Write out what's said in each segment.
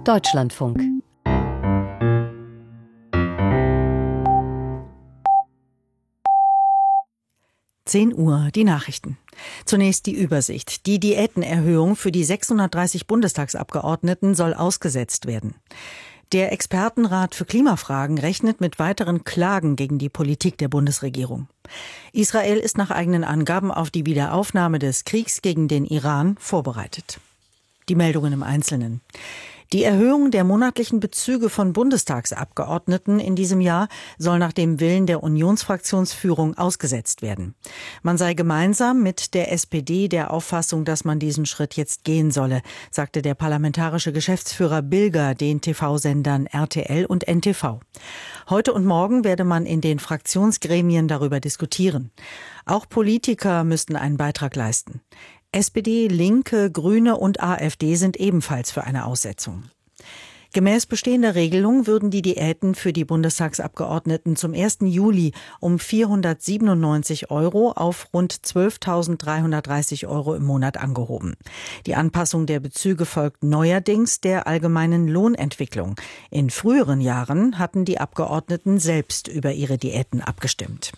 Deutschlandfunk. Uhr, die Nachrichten. Zunächst die Übersicht. Die Diätenerhöhung für die 630 Bundestagsabgeordneten soll ausgesetzt werden. Der Expertenrat für Klimafragen rechnet mit weiteren Klagen gegen die Politik der Bundesregierung. Israel ist nach eigenen Angaben auf die Wiederaufnahme des Kriegs gegen den Iran vorbereitet. Die Meldungen im Einzelnen. Die Erhöhung der monatlichen Bezüge von Bundestagsabgeordneten in diesem Jahr soll nach dem Willen der Unionsfraktionsführung ausgesetzt werden. Man sei gemeinsam mit der SPD der Auffassung, dass man diesen Schritt jetzt gehen solle, sagte der parlamentarische Geschäftsführer Bilger den TV-Sendern RTL und NTV. Heute und morgen werde man in den Fraktionsgremien darüber diskutieren. Auch Politiker müssten einen Beitrag leisten. SPD, Linke, Grüne und AfD sind ebenfalls für eine Aussetzung. Gemäß bestehender Regelung würden die Diäten für die Bundestagsabgeordneten zum 1. Juli um 497 € auf rund 12.330 € im Monat angehoben. Die Anpassung der Bezüge folgt neuerdings der allgemeinen Lohnentwicklung. In früheren Jahren hatten die Abgeordneten selbst über ihre Diäten abgestimmt.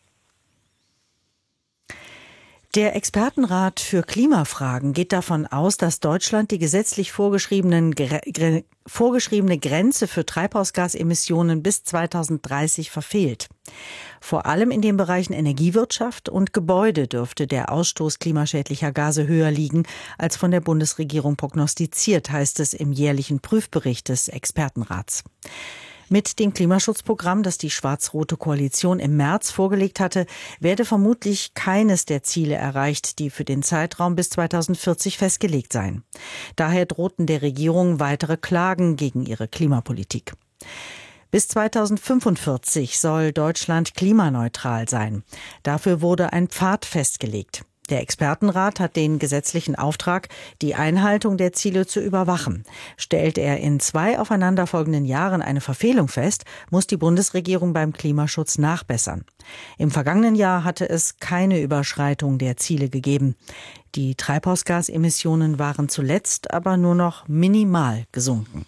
Der Expertenrat für Klimafragen geht davon aus, dass Deutschland die gesetzlich vorgeschriebene Grenze für Treibhausgasemissionen bis 2030 verfehlt. Vor allem in den Bereichen Energiewirtschaft und Gebäude dürfte der Ausstoß klimaschädlicher Gase höher liegen, als von der Bundesregierung prognostiziert, heißt es im jährlichen Prüfbericht des Expertenrats. Mit dem Klimaschutzprogramm, das die schwarz-rote Koalition im März vorgelegt hatte, werde vermutlich keines der Ziele erreicht, die für den Zeitraum bis 2040 festgelegt seien. Daher drohten der Regierung weitere Klagen gegen ihre Klimapolitik. Bis 2045 soll Deutschland klimaneutral sein. Dafür wurde ein Pfad festgelegt. Der Expertenrat hat den gesetzlichen Auftrag, die Einhaltung der Ziele zu überwachen. Stellt er in 2 aufeinanderfolgenden Jahren eine Verfehlung fest, muss die Bundesregierung beim Klimaschutz nachbessern. Im vergangenen Jahr hatte es keine Überschreitung der Ziele gegeben. Die Treibhausgasemissionen waren zuletzt aber nur noch minimal gesunken.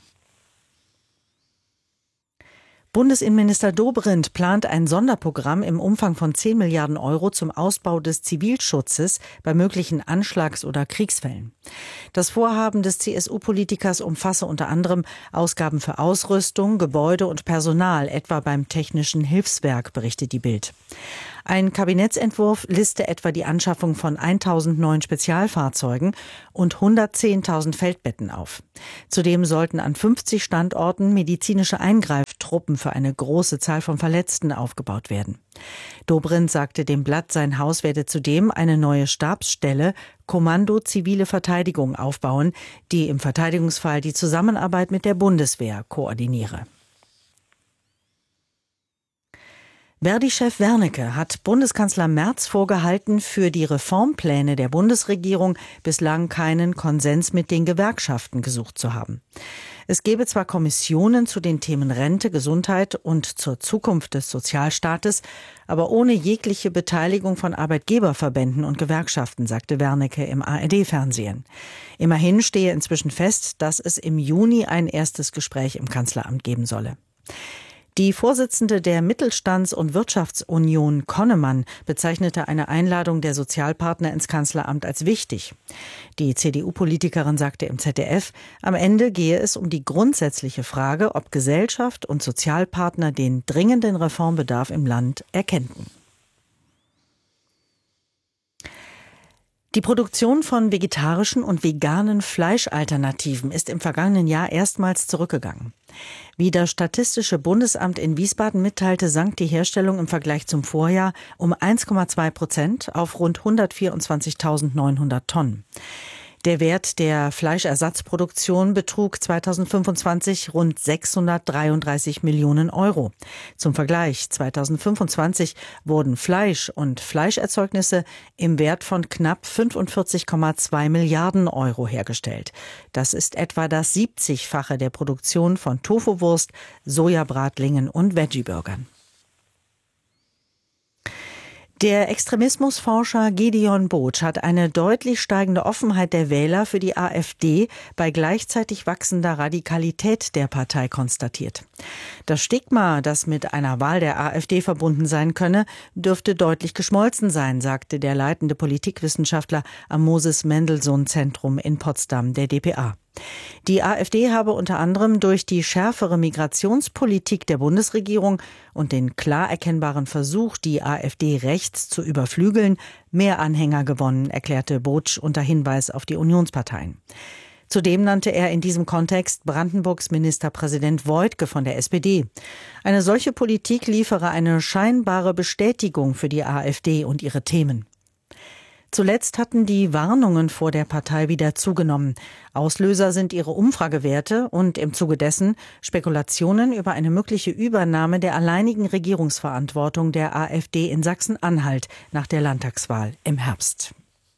Bundesinnenminister Dobrindt plant ein Sonderprogramm im Umfang von 10 Milliarden € zum Ausbau des Zivilschutzes bei möglichen Anschlags- oder Kriegsfällen. Das Vorhaben des CSU-Politikers umfasse unter anderem Ausgaben für Ausrüstung, Gebäude und Personal, etwa beim Technischen Hilfswerk, berichtet die Bild. Ein Kabinettsentwurf liste etwa die Anschaffung von 1.000 neuen Spezialfahrzeugen und 110.000 Feldbetten auf. Zudem sollten an 50 Standorten medizinische Eingreiftruppen für eine große Zahl von Verletzten aufgebaut werden. Dobrindt sagte dem Blatt, sein Haus werde zudem eine neue Stabsstelle Kommando Zivile Verteidigung aufbauen, die im Verteidigungsfall die Zusammenarbeit mit der Bundeswehr koordiniere. Verdi-Chef Wernicke hat Bundeskanzler Merz vorgehalten, für die Reformpläne der Bundesregierung bislang keinen Konsens mit den Gewerkschaften gesucht zu haben. Es gebe zwar Kommissionen zu den Themen Rente, Gesundheit und zur Zukunft des Sozialstaates, aber ohne jegliche Beteiligung von Arbeitgeberverbänden und Gewerkschaften, sagte Wernicke im ARD-Fernsehen. Immerhin stehe inzwischen fest, dass es im Juni ein erstes Gespräch im Kanzleramt geben solle. Die Vorsitzende der Mittelstands- und Wirtschaftsunion Connemann bezeichnete eine Einladung der Sozialpartner ins Kanzleramt als wichtig. Die CDU-Politikerin sagte im ZDF, am Ende gehe es um die grundsätzliche Frage, ob Gesellschaft und Sozialpartner den dringenden Reformbedarf im Land erkennten. Die Produktion von vegetarischen und veganen Fleischalternativen ist im vergangenen Jahr erstmals zurückgegangen. Wie das Statistische Bundesamt in Wiesbaden mitteilte, sank die Herstellung im Vergleich zum Vorjahr um 1,2% auf rund 124.900 Tonnen. Der Wert der Fleischersatzproduktion betrug 2025 rund 633 Millionen €. Zum Vergleich, 2025 wurden Fleisch und Fleischerzeugnisse im Wert von knapp 45,2 Milliarden € hergestellt. Das ist etwa das 70-fache der Produktion von Tofuwurst, Sojabratlingen und Veggie-Burgern. Der Extremismusforscher Gideon Bootsch hat eine deutlich steigende Offenheit der Wähler für die AfD bei gleichzeitig wachsender Radikalität der Partei konstatiert. Das Stigma, das mit einer Wahl der AfD verbunden sein könne, dürfte deutlich geschmolzen sein, sagte der leitende Politikwissenschaftler am Moses-Mendelssohn-Zentrum in Potsdam der dpa. Die AfD habe unter anderem durch die schärfere Migrationspolitik der Bundesregierung und den klar erkennbaren Versuch, die AfD rechts zu überflügeln, mehr Anhänger gewonnen, erklärte Bootsch unter Hinweis auf die Unionsparteien. Zudem nannte er in diesem Kontext Brandenburgs Ministerpräsident Woidke von der SPD. Eine solche Politik liefere eine scheinbare Bestätigung für die AfD und ihre Themen. Zuletzt hatten die Warnungen vor der Partei wieder zugenommen. Auslöser sind ihre Umfragewerte und im Zuge dessen Spekulationen über eine mögliche Übernahme der alleinigen Regierungsverantwortung der AfD in Sachsen-Anhalt nach der Landtagswahl im Herbst.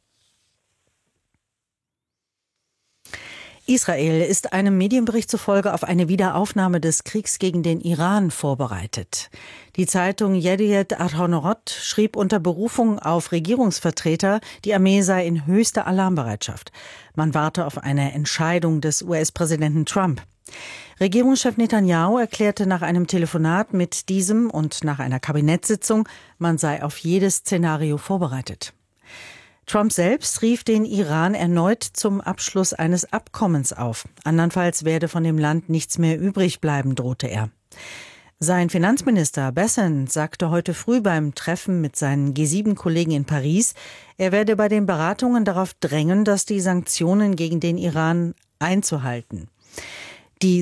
Israel ist einem Medienbericht zufolge auf eine Wiederaufnahme des Kriegs gegen den Iran vorbereitet. Die Zeitung Yediot Ahronoth schrieb unter Berufung auf Regierungsvertreter, die Armee sei in höchster Alarmbereitschaft. Man warte auf eine Entscheidung des US-Präsidenten Trump. Regierungschef Netanyahu erklärte nach einem Telefonat mit diesem und nach einer Kabinettssitzung, man sei auf jedes Szenario vorbereitet. Trump selbst rief den Iran erneut zum Abschluss eines Abkommens auf. Andernfalls werde von dem Land nichts mehr übrig bleiben, drohte er. Sein Finanzminister Bessent sagte heute früh beim Treffen mit seinen G7-Kollegen in Paris, er werde bei den Beratungen darauf drängen, dass die Sanktionen gegen den Iran einzuhalten. Die,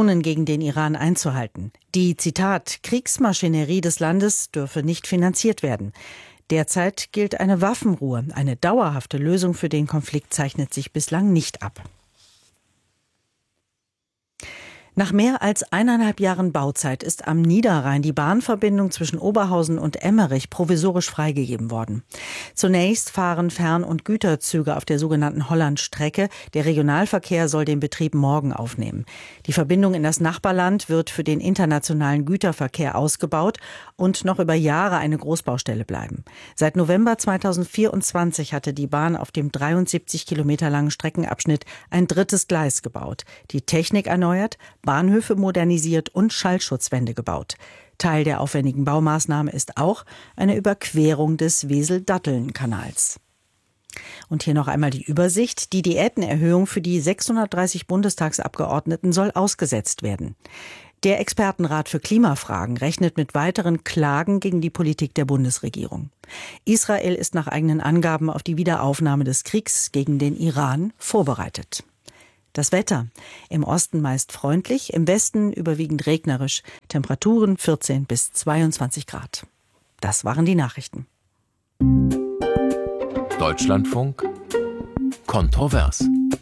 Zitat, Kriegsmaschinerie des Landes dürfe nicht finanziert werden. Derzeit gilt eine Waffenruhe. Eine dauerhafte Lösung für den Konflikt zeichnet sich bislang nicht ab. Nach mehr als 1,5 Jahren Bauzeit ist am Niederrhein die Bahnverbindung zwischen Oberhausen und Emmerich provisorisch freigegeben worden. Zunächst fahren Fern- und Güterzüge auf der sogenannten Hollandstrecke. Der Regionalverkehr soll den Betrieb morgen aufnehmen. Die Verbindung in das Nachbarland wird für den internationalen Güterverkehr ausgebaut und noch über Jahre eine Großbaustelle bleiben. Seit November 2024 hatte die Bahn auf dem 73 Kilometer langen Streckenabschnitt ein drittes Gleis gebaut, die Technik erneuert, Bahnhöfe modernisiert und Schallschutzwände gebaut. Teil der aufwendigen Baumaßnahme ist auch eine Überquerung des Wesel-Datteln-Kanals. Und hier noch einmal die Übersicht. Die Diätenerhöhung für die 630 Bundestagsabgeordneten soll ausgesetzt werden. Der Expertenrat für Klimafragen rechnet mit weiteren Klagen gegen die Politik der Bundesregierung. Israel ist nach eigenen Angaben auf die Wiederaufnahme des Kriegs gegen den Iran vorbereitet. Das Wetter. Im Osten meist freundlich, im Westen überwiegend regnerisch. Temperaturen 14 bis 22 Grad. Das waren die Nachrichten. Deutschlandfunk kontrovers.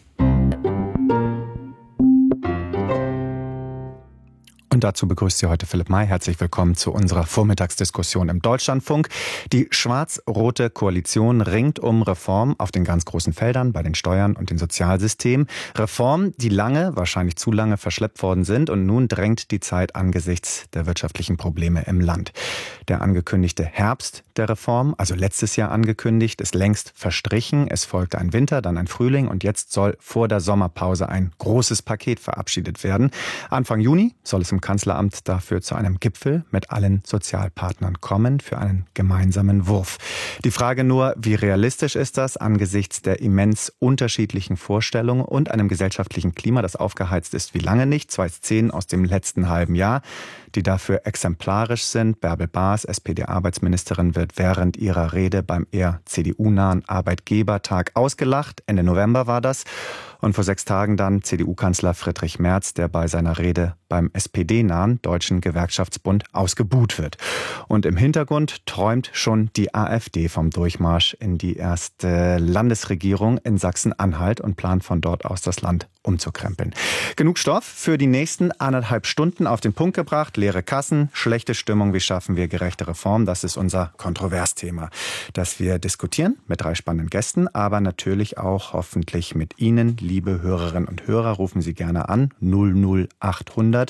Und dazu begrüßt Sie heute Philipp May. Herzlich willkommen zu unserer Vormittagsdiskussion im Deutschlandfunk. Die schwarz-rote Koalition ringt um Reform auf den ganz großen Feldern, bei den Steuern und den Sozialsystemen. Reformen, die lange, wahrscheinlich zu lange verschleppt worden sind. Und nun drängt die Zeit angesichts der wirtschaftlichen Probleme im Land. Der angekündigte Herbst der Reform, also letztes Jahr angekündigt, ist längst verstrichen. Es folgte ein Winter, dann ein Frühling und jetzt soll vor der Sommerpause ein großes Paket verabschiedet werden. Anfang Juni soll es im Kanzleramt dafür zu einem Gipfel mit allen Sozialpartnern kommen für einen gemeinsamen Wurf. Die Frage nur, wie realistisch ist das angesichts der immens unterschiedlichen Vorstellungen und einem gesellschaftlichen Klima, das aufgeheizt ist wie lange nicht. 2 Szenen aus dem letzten halben Jahr, die dafür exemplarisch sind. Bärbel Baas, SPD-Arbeitsministerin, wird während ihrer Rede beim eher CDU-nahen Arbeitgebertag ausgelacht. Ende November war das. Und vor 6 Tagen dann CDU-Kanzler Friedrich Merz, der bei seiner Rede beim SPD-nahen Deutschen Gewerkschaftsbund ausgebuht wird. Und im Hintergrund träumt schon die AfD vom Durchmarsch in die erste Landesregierung in Sachsen-Anhalt und plant von dort aus das Land umzukrempeln. Genug Stoff für die nächsten 1,5 Stunden auf den Punkt gebracht. Leere Kassen, schlechte Stimmung, wie schaffen wir gerechte Reform? Das ist unser Kontroversthema, das wir diskutieren mit 3 spannenden Gästen, aber natürlich auch hoffentlich mit Ihnen, liebe liebe Hörerinnen und Hörer, rufen Sie gerne an. 00800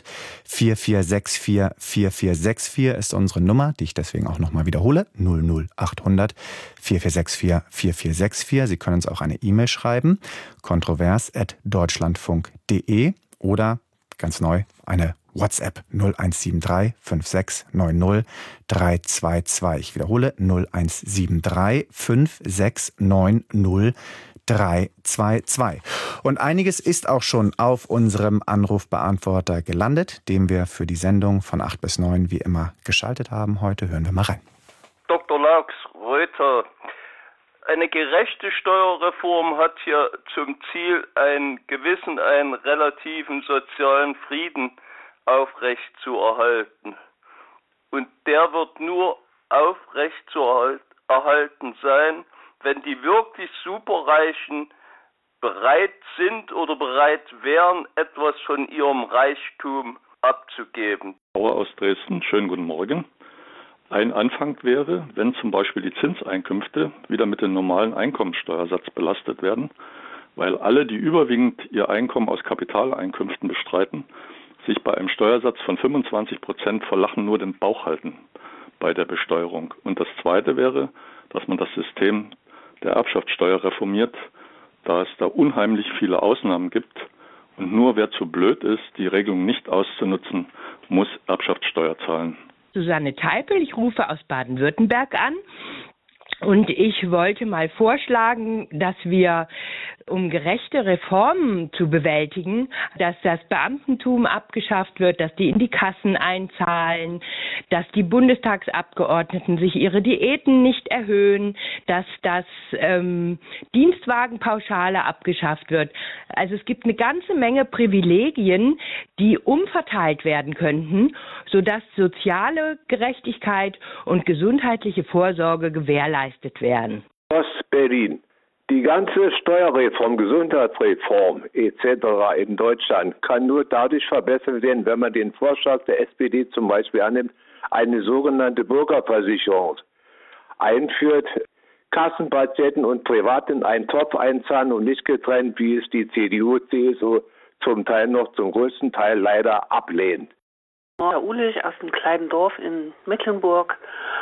4464 4464 ist unsere Nummer, die ich deswegen auch nochmal wiederhole. 00800 4464 4464. Sie können uns auch eine E-Mail schreiben, kontrovers@deutschlandfunk.de oder ganz neu eine WhatsApp 0173 5690 322. Ich wiederhole 0173 5690 322. Und einiges ist auch schon auf unserem Anrufbeantworter gelandet, den wir für die Sendung von 8 bis 9 wie immer geschaltet haben. Heute hören wir mal rein. Dr. Laux, Reuter, eine gerechte Steuerreform hat ja zum Ziel, einen relativen sozialen Frieden aufrechtzuerhalten. Und der wird nur aufrechtzuerhalten sein, wenn die wirklich Superreichen bereit sind oder bereit wären, etwas von ihrem Reichtum abzugeben. Bauer aus Dresden, schönen guten Morgen. Ein Anfang wäre, wenn zum Beispiel die Zinseinkünfte wieder mit dem normalen Einkommensteuersatz belastet werden, weil alle, die überwiegend ihr Einkommen aus Kapitaleinkünften bestreiten, sich bei einem Steuersatz von 25% vor Lachen nur den Bauch halten bei der Besteuerung. Und das Zweite wäre, dass man das System der Erbschaftssteuer reformiert, da es da unheimlich viele Ausnahmen gibt und nur wer zu blöd ist, die Regelung nicht auszunutzen, muss Erbschaftssteuer zahlen. Susanne Teipel, ich rufe aus Baden-Württemberg an. Und ich wollte mal vorschlagen, dass wir, um gerechte Reformen zu bewältigen, dass das Beamtentum abgeschafft wird, dass die in die Kassen einzahlen, dass die Bundestagsabgeordneten sich ihre Diäten nicht erhöhen, dass das Dienstwagenpauschale abgeschafft wird. Also es gibt eine ganze Menge Privilegien, die umverteilt werden könnten, sodass soziale Gerechtigkeit und gesundheitliche Vorsorge gewährleistet werden. Ost-Berlin. Die ganze Steuerreform, Gesundheitsreform etc. in Deutschland kann nur dadurch verbessert werden, wenn man den Vorschlag der SPD zum Beispiel annimmt, eine sogenannte Bürgerversicherung einführt, Kassenpatienten und Privat in einen Topf einzahlen und nicht getrennt, wie es die CDU, CSU zum Teil noch zum größten Teil leider ablehnt. Herr Uhlich aus einem kleinen Dorf in Mecklenburg.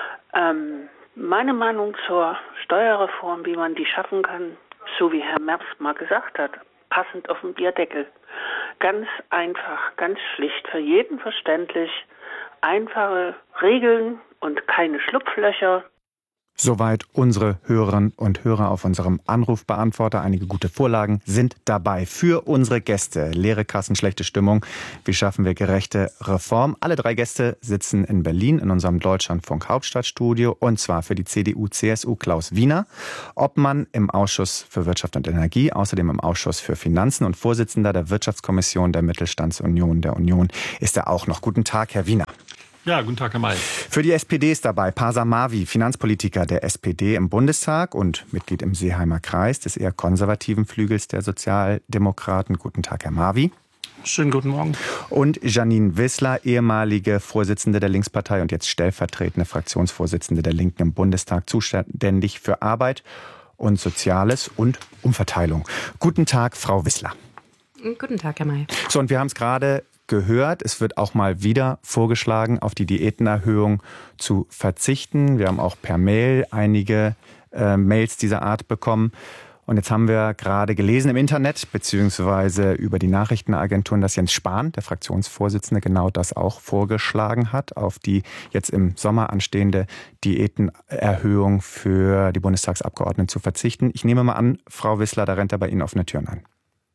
Meine Meinung zur Steuerreform, wie man die schaffen kann, so wie Herr Merz mal gesagt hat, passend auf den Bierdeckel. Ganz einfach, ganz schlicht, für jeden verständlich, einfache Regeln und keine Schlupflöcher. Soweit unsere Hörerinnen und Hörer auf unserem Anrufbeantworter. Einige gute Vorlagen sind dabei für unsere Gäste. Leere Kassen, schlechte Stimmung. Wie schaffen wir gerechte Reform? Alle 3 Gäste sitzen in Berlin in unserem Deutschlandfunk Hauptstadtstudio. Und zwar für die CDU-CSU Klaus Wiener, Obmann im Ausschuss für Wirtschaft und Energie, außerdem im Ausschuss für Finanzen und Vorsitzender der Wirtschaftskommission der Mittelstandsunion der Union ist er auch noch. Guten Tag, Herr Wiener. Ja, guten Tag, Herr May. Für die SPD ist dabei Pasa Mavi, Finanzpolitiker der SPD im Bundestag und Mitglied im Seeheimer Kreis des eher konservativen Flügels der Sozialdemokraten. Guten Tag, Herr Mavi. Schönen guten Morgen. Und Janine Wissler, ehemalige Vorsitzende der Linkspartei und jetzt stellvertretende Fraktionsvorsitzende der Linken im Bundestag, zuständig für Arbeit und Soziales und Umverteilung. Guten Tag, Frau Wissler. Guten Tag, Herr May. So, und wir haben es gerade gehört, es wird auch mal wieder vorgeschlagen, auf die Diätenerhöhung zu verzichten. Wir haben auch per Mail einige Mails dieser Art bekommen. Und jetzt haben wir gerade gelesen im Internet, beziehungsweise über die Nachrichtenagenturen, dass Jens Spahn, der Fraktionsvorsitzende, genau das auch vorgeschlagen hat, auf die jetzt im Sommer anstehende Diätenerhöhung für die Bundestagsabgeordneten zu verzichten. Ich nehme mal an, Frau Wissler, da rennt er bei Ihnen offene Türen ein.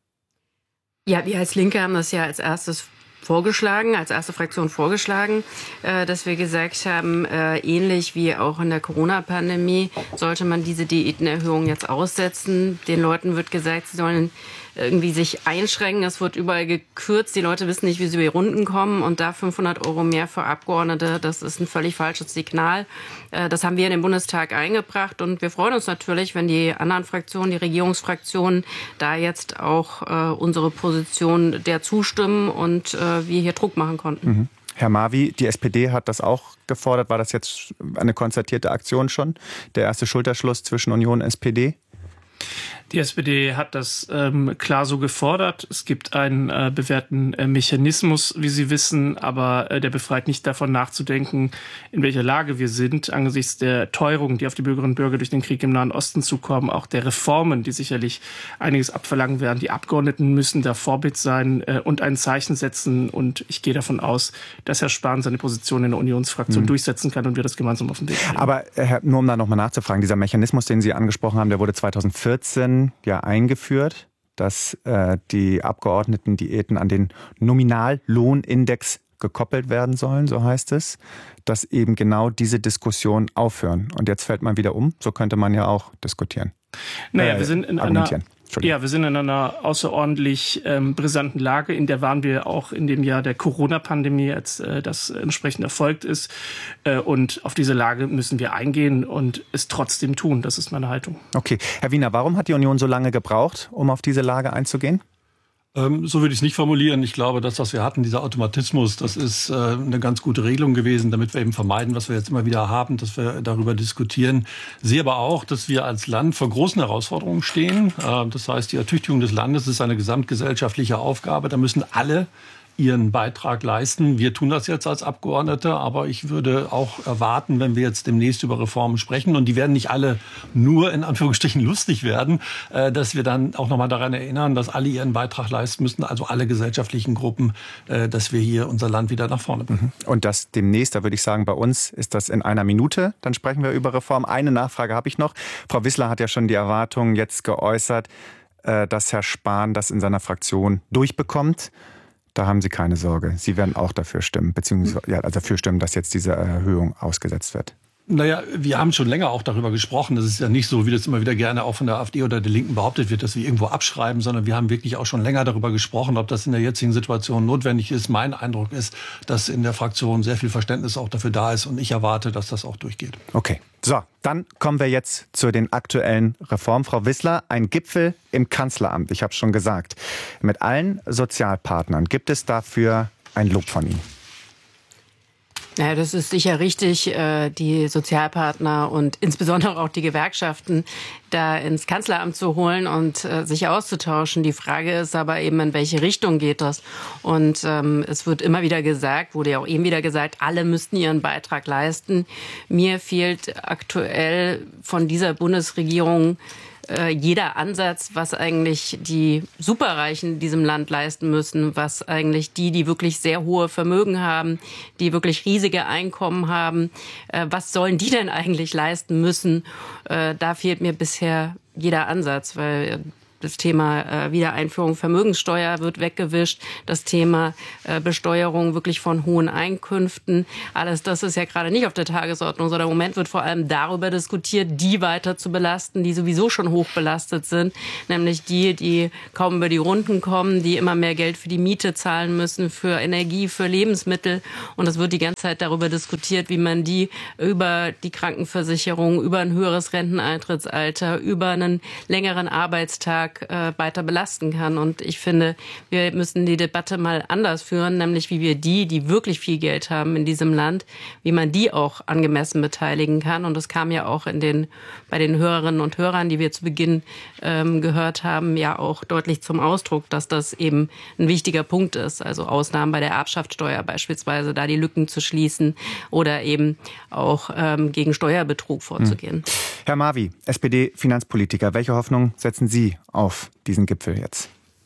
Ja, wir als Linke haben das ja als erste Fraktion vorgeschlagen, dass wir gesagt haben, ähnlich wie auch in der Corona-Pandemie sollte man diese Diätenerhöhung jetzt aussetzen. Den Leuten wird gesagt, sie sollen irgendwie sich einschränken. Es wird überall gekürzt. Die Leute wissen nicht, wie sie über die Runden kommen. Und da 500 € mehr für Abgeordnete, das ist ein völlig falsches Signal. Das haben wir in den Bundestag eingebracht. Und wir freuen uns natürlich, wenn die anderen Fraktionen, die Regierungsfraktionen, da jetzt auch unsere Position der zustimmen und wir hier Druck machen konnten. Mhm. Herr Mavi, die SPD hat das auch gefordert. War das jetzt eine konzertierte Aktion schon? Der erste Schulterschluss zwischen Union und SPD? Die SPD hat das klar so gefordert. Es gibt einen bewährten Mechanismus, wie Sie wissen, aber der befreit nicht davon nachzudenken, in welcher Lage wir sind, angesichts der Teuerung, die auf die Bürgerinnen und Bürger durch den Krieg im Nahen Osten zukommen, auch der Reformen, die sicherlich einiges abverlangen werden. Die Abgeordneten müssen da Vorbild sein und ein Zeichen setzen. Und ich gehe davon aus, dass Herr Spahn seine Position in der Unionsfraktion durchsetzen kann und wir das gemeinsam auf den Weg bringen. Aber nur um da nochmal nachzufragen, dieser Mechanismus, den Sie angesprochen haben, der wurde 2014 ja eingeführt, dass die Abgeordnetendiäten an den Nominallohnindex gekoppelt werden sollen, so heißt es, dass eben genau diese Diskussion aufhören. Und jetzt fällt man wieder um, so könnte man ja auch diskutieren. Naja, wir sind in einer außerordentlich brisanten Lage, in der waren wir auch in dem Jahr der Corona-Pandemie, als das entsprechend erfolgt ist. Und auf diese Lage müssen wir eingehen und es trotzdem tun. Das ist meine Haltung. Okay. Herr Wiener, warum hat die Union so lange gebraucht, um auf diese Lage einzugehen? So würde ich es nicht formulieren. Ich glaube, das, was wir hatten, dieser Automatismus, das ist eine ganz gute Regelung gewesen, damit wir eben vermeiden, was wir jetzt immer wieder haben, dass wir darüber diskutieren. Sehe aber auch, dass wir als Land vor großen Herausforderungen stehen. Das heißt, die Ertüchtigung des Landes ist eine gesamtgesellschaftliche Aufgabe. Da müssen alle ihren Beitrag leisten. Wir tun das jetzt als Abgeordnete, aber ich würde auch erwarten, wenn wir jetzt demnächst über Reformen sprechen, und die werden nicht alle nur in Anführungsstrichen lustig werden, dass wir dann auch nochmal daran erinnern, dass alle ihren Beitrag leisten müssen, also alle gesellschaftlichen Gruppen, dass wir hier unser Land wieder nach vorne bringen. Und das demnächst, da würde ich sagen, bei uns ist das in einer Minute, dann sprechen wir über Reform. Eine Nachfrage habe ich noch. Frau Wissler hat ja schon die Erwartung jetzt geäußert, dass Herr Spahn das in seiner Fraktion durchbekommt. Da haben Sie keine Sorge. Sie werden auch dafür stimmen, dafür stimmen, dass jetzt diese Erhöhung ausgesetzt wird. Naja, wir haben schon länger auch darüber gesprochen. Das ist ja nicht so, wie das immer wieder gerne auch von der AfD oder der Linken behauptet wird, dass wir irgendwo abschreiben, sondern wir haben wirklich auch schon länger darüber gesprochen, ob das in der jetzigen Situation notwendig ist. Mein Eindruck ist, dass in der Fraktion sehr viel Verständnis auch dafür da ist, und ich erwarte, dass das auch durchgeht. Okay. So, dann kommen wir jetzt zu den aktuellen Reformen. Frau Wissler, ein Gipfel im Kanzleramt, ich habe es schon gesagt. Mit allen Sozialpartnern, gibt es dafür ein Lob von Ihnen? Ja, das ist sicher richtig, die Sozialpartner und insbesondere auch die Gewerkschaften da ins Kanzleramt zu holen und sich auszutauschen. Die Frage ist aber eben, in welche Richtung geht das? Und es wird immer wieder gesagt, wurde ja auch eben wieder gesagt, alle müssten ihren Beitrag leisten. Mir fehlt aktuell von dieser Bundesregierung jeder Ansatz, was eigentlich die Superreichen in diesem Land leisten müssen, was eigentlich die wirklich sehr hohe Vermögen haben, die wirklich riesige Einkommen haben, was sollen die denn eigentlich leisten müssen? Da fehlt mir bisher jeder Ansatz, weil das Thema Wiedereinführung Vermögenssteuer wird weggewischt. Das Thema Besteuerung wirklich von hohen Einkünften. Alles das ist ja gerade nicht auf der Tagesordnung, sondern im Moment wird vor allem darüber diskutiert, die weiter zu belasten, die sowieso schon hoch belastet sind. Nämlich die kaum über die Runden kommen, die immer mehr Geld für die Miete zahlen müssen, für Energie, für Lebensmittel. Und es wird die ganze Zeit darüber diskutiert, wie man die über die Krankenversicherung, über ein höheres Renteneintrittsalter, über einen längeren Arbeitstag weiter belasten kann. Und ich finde, wir müssen die Debatte mal anders führen, nämlich wie wir die wirklich viel Geld haben in diesem Land, wie man die auch angemessen beteiligen kann. Und das kam ja auch bei den Hörerinnen und Hörern, die wir zu Beginn gehört haben, ja auch deutlich zum Ausdruck, dass das eben ein wichtiger Punkt ist. Also Ausnahmen bei der Erbschaftssteuer beispielsweise, da die Lücken zu schließen oder eben auch gegen Steuerbetrug vorzugehen. Herr Marvi, SPD-Finanzpolitiker, welche Hoffnung setzen Sie auf diesen Gipfel jetzt?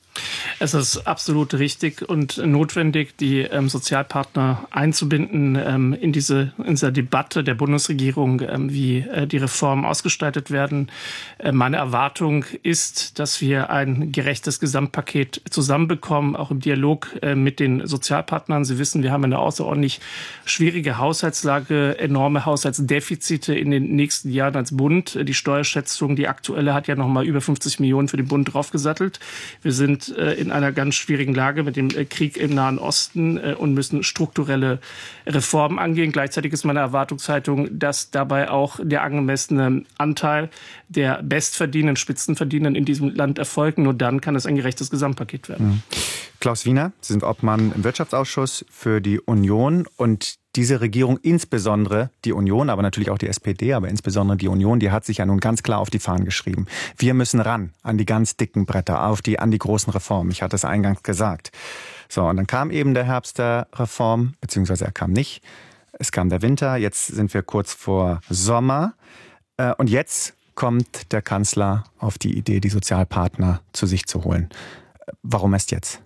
Es ist absolut richtig und notwendig, die Sozialpartner einzubinden in dieser Debatte der Bundesregierung, wie die Reformen ausgestaltet werden. Meine Erwartung ist, dass wir ein gerechtes Gesamtpaket zusammenbekommen, auch im Dialog mit den Sozialpartnern. Sie wissen, wir haben eine außerordentlich schwierige Haushaltslage, enorme Haushaltsdefizite in den nächsten Jahren als Bund. Die Steuerschätzung, die aktuelle, hat ja noch mal über 50 Millionen für den Bund draufgesattelt. Wir sind in einer ganz schwierigen Lage mit dem Krieg im Nahen Osten und müssen strukturelle Reformen angehen. Gleichzeitig ist meine Erwartungshaltung, dass dabei auch der angemessene Anteil der bestverdienenden, Spitzenverdienenden in diesem Land erfolgt. Nur dann kann es ein gerechtes Gesamtpaket werden. Klaus Wiener, Sie sind Obmann im Wirtschaftsausschuss für die Union, und diese Regierung, insbesondere die Union, aber natürlich auch die SPD, aber insbesondere die Union, die hat sich ja nun ganz klar auf die Fahnen geschrieben. Wir müssen ran an die ganz dicken Bretter, an die großen Reformen. Ich hatte es eingangs gesagt. So, und dann kam eben der Herbst der Reform, beziehungsweise er kam nicht. Es kam der Winter, jetzt sind wir kurz vor Sommer. Und jetzt kommt der Kanzler auf die Idee, die Sozialpartner zu sich zu holen. Warum erst jetzt?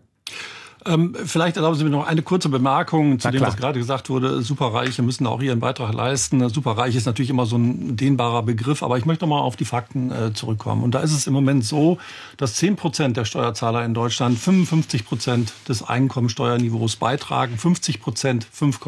Vielleicht erlauben Sie mir noch eine kurze Bemerkung zu dem, was gerade gesagt wurde. Superreiche müssen auch ihren Beitrag leisten. Superreich ist natürlich immer so ein dehnbarer Begriff, aber ich möchte noch mal auf die Fakten zurückkommen. Und da ist es im Moment so, dass 10% der Steuerzahler in Deutschland 55% des Einkommensteuerniveaus beitragen, 50%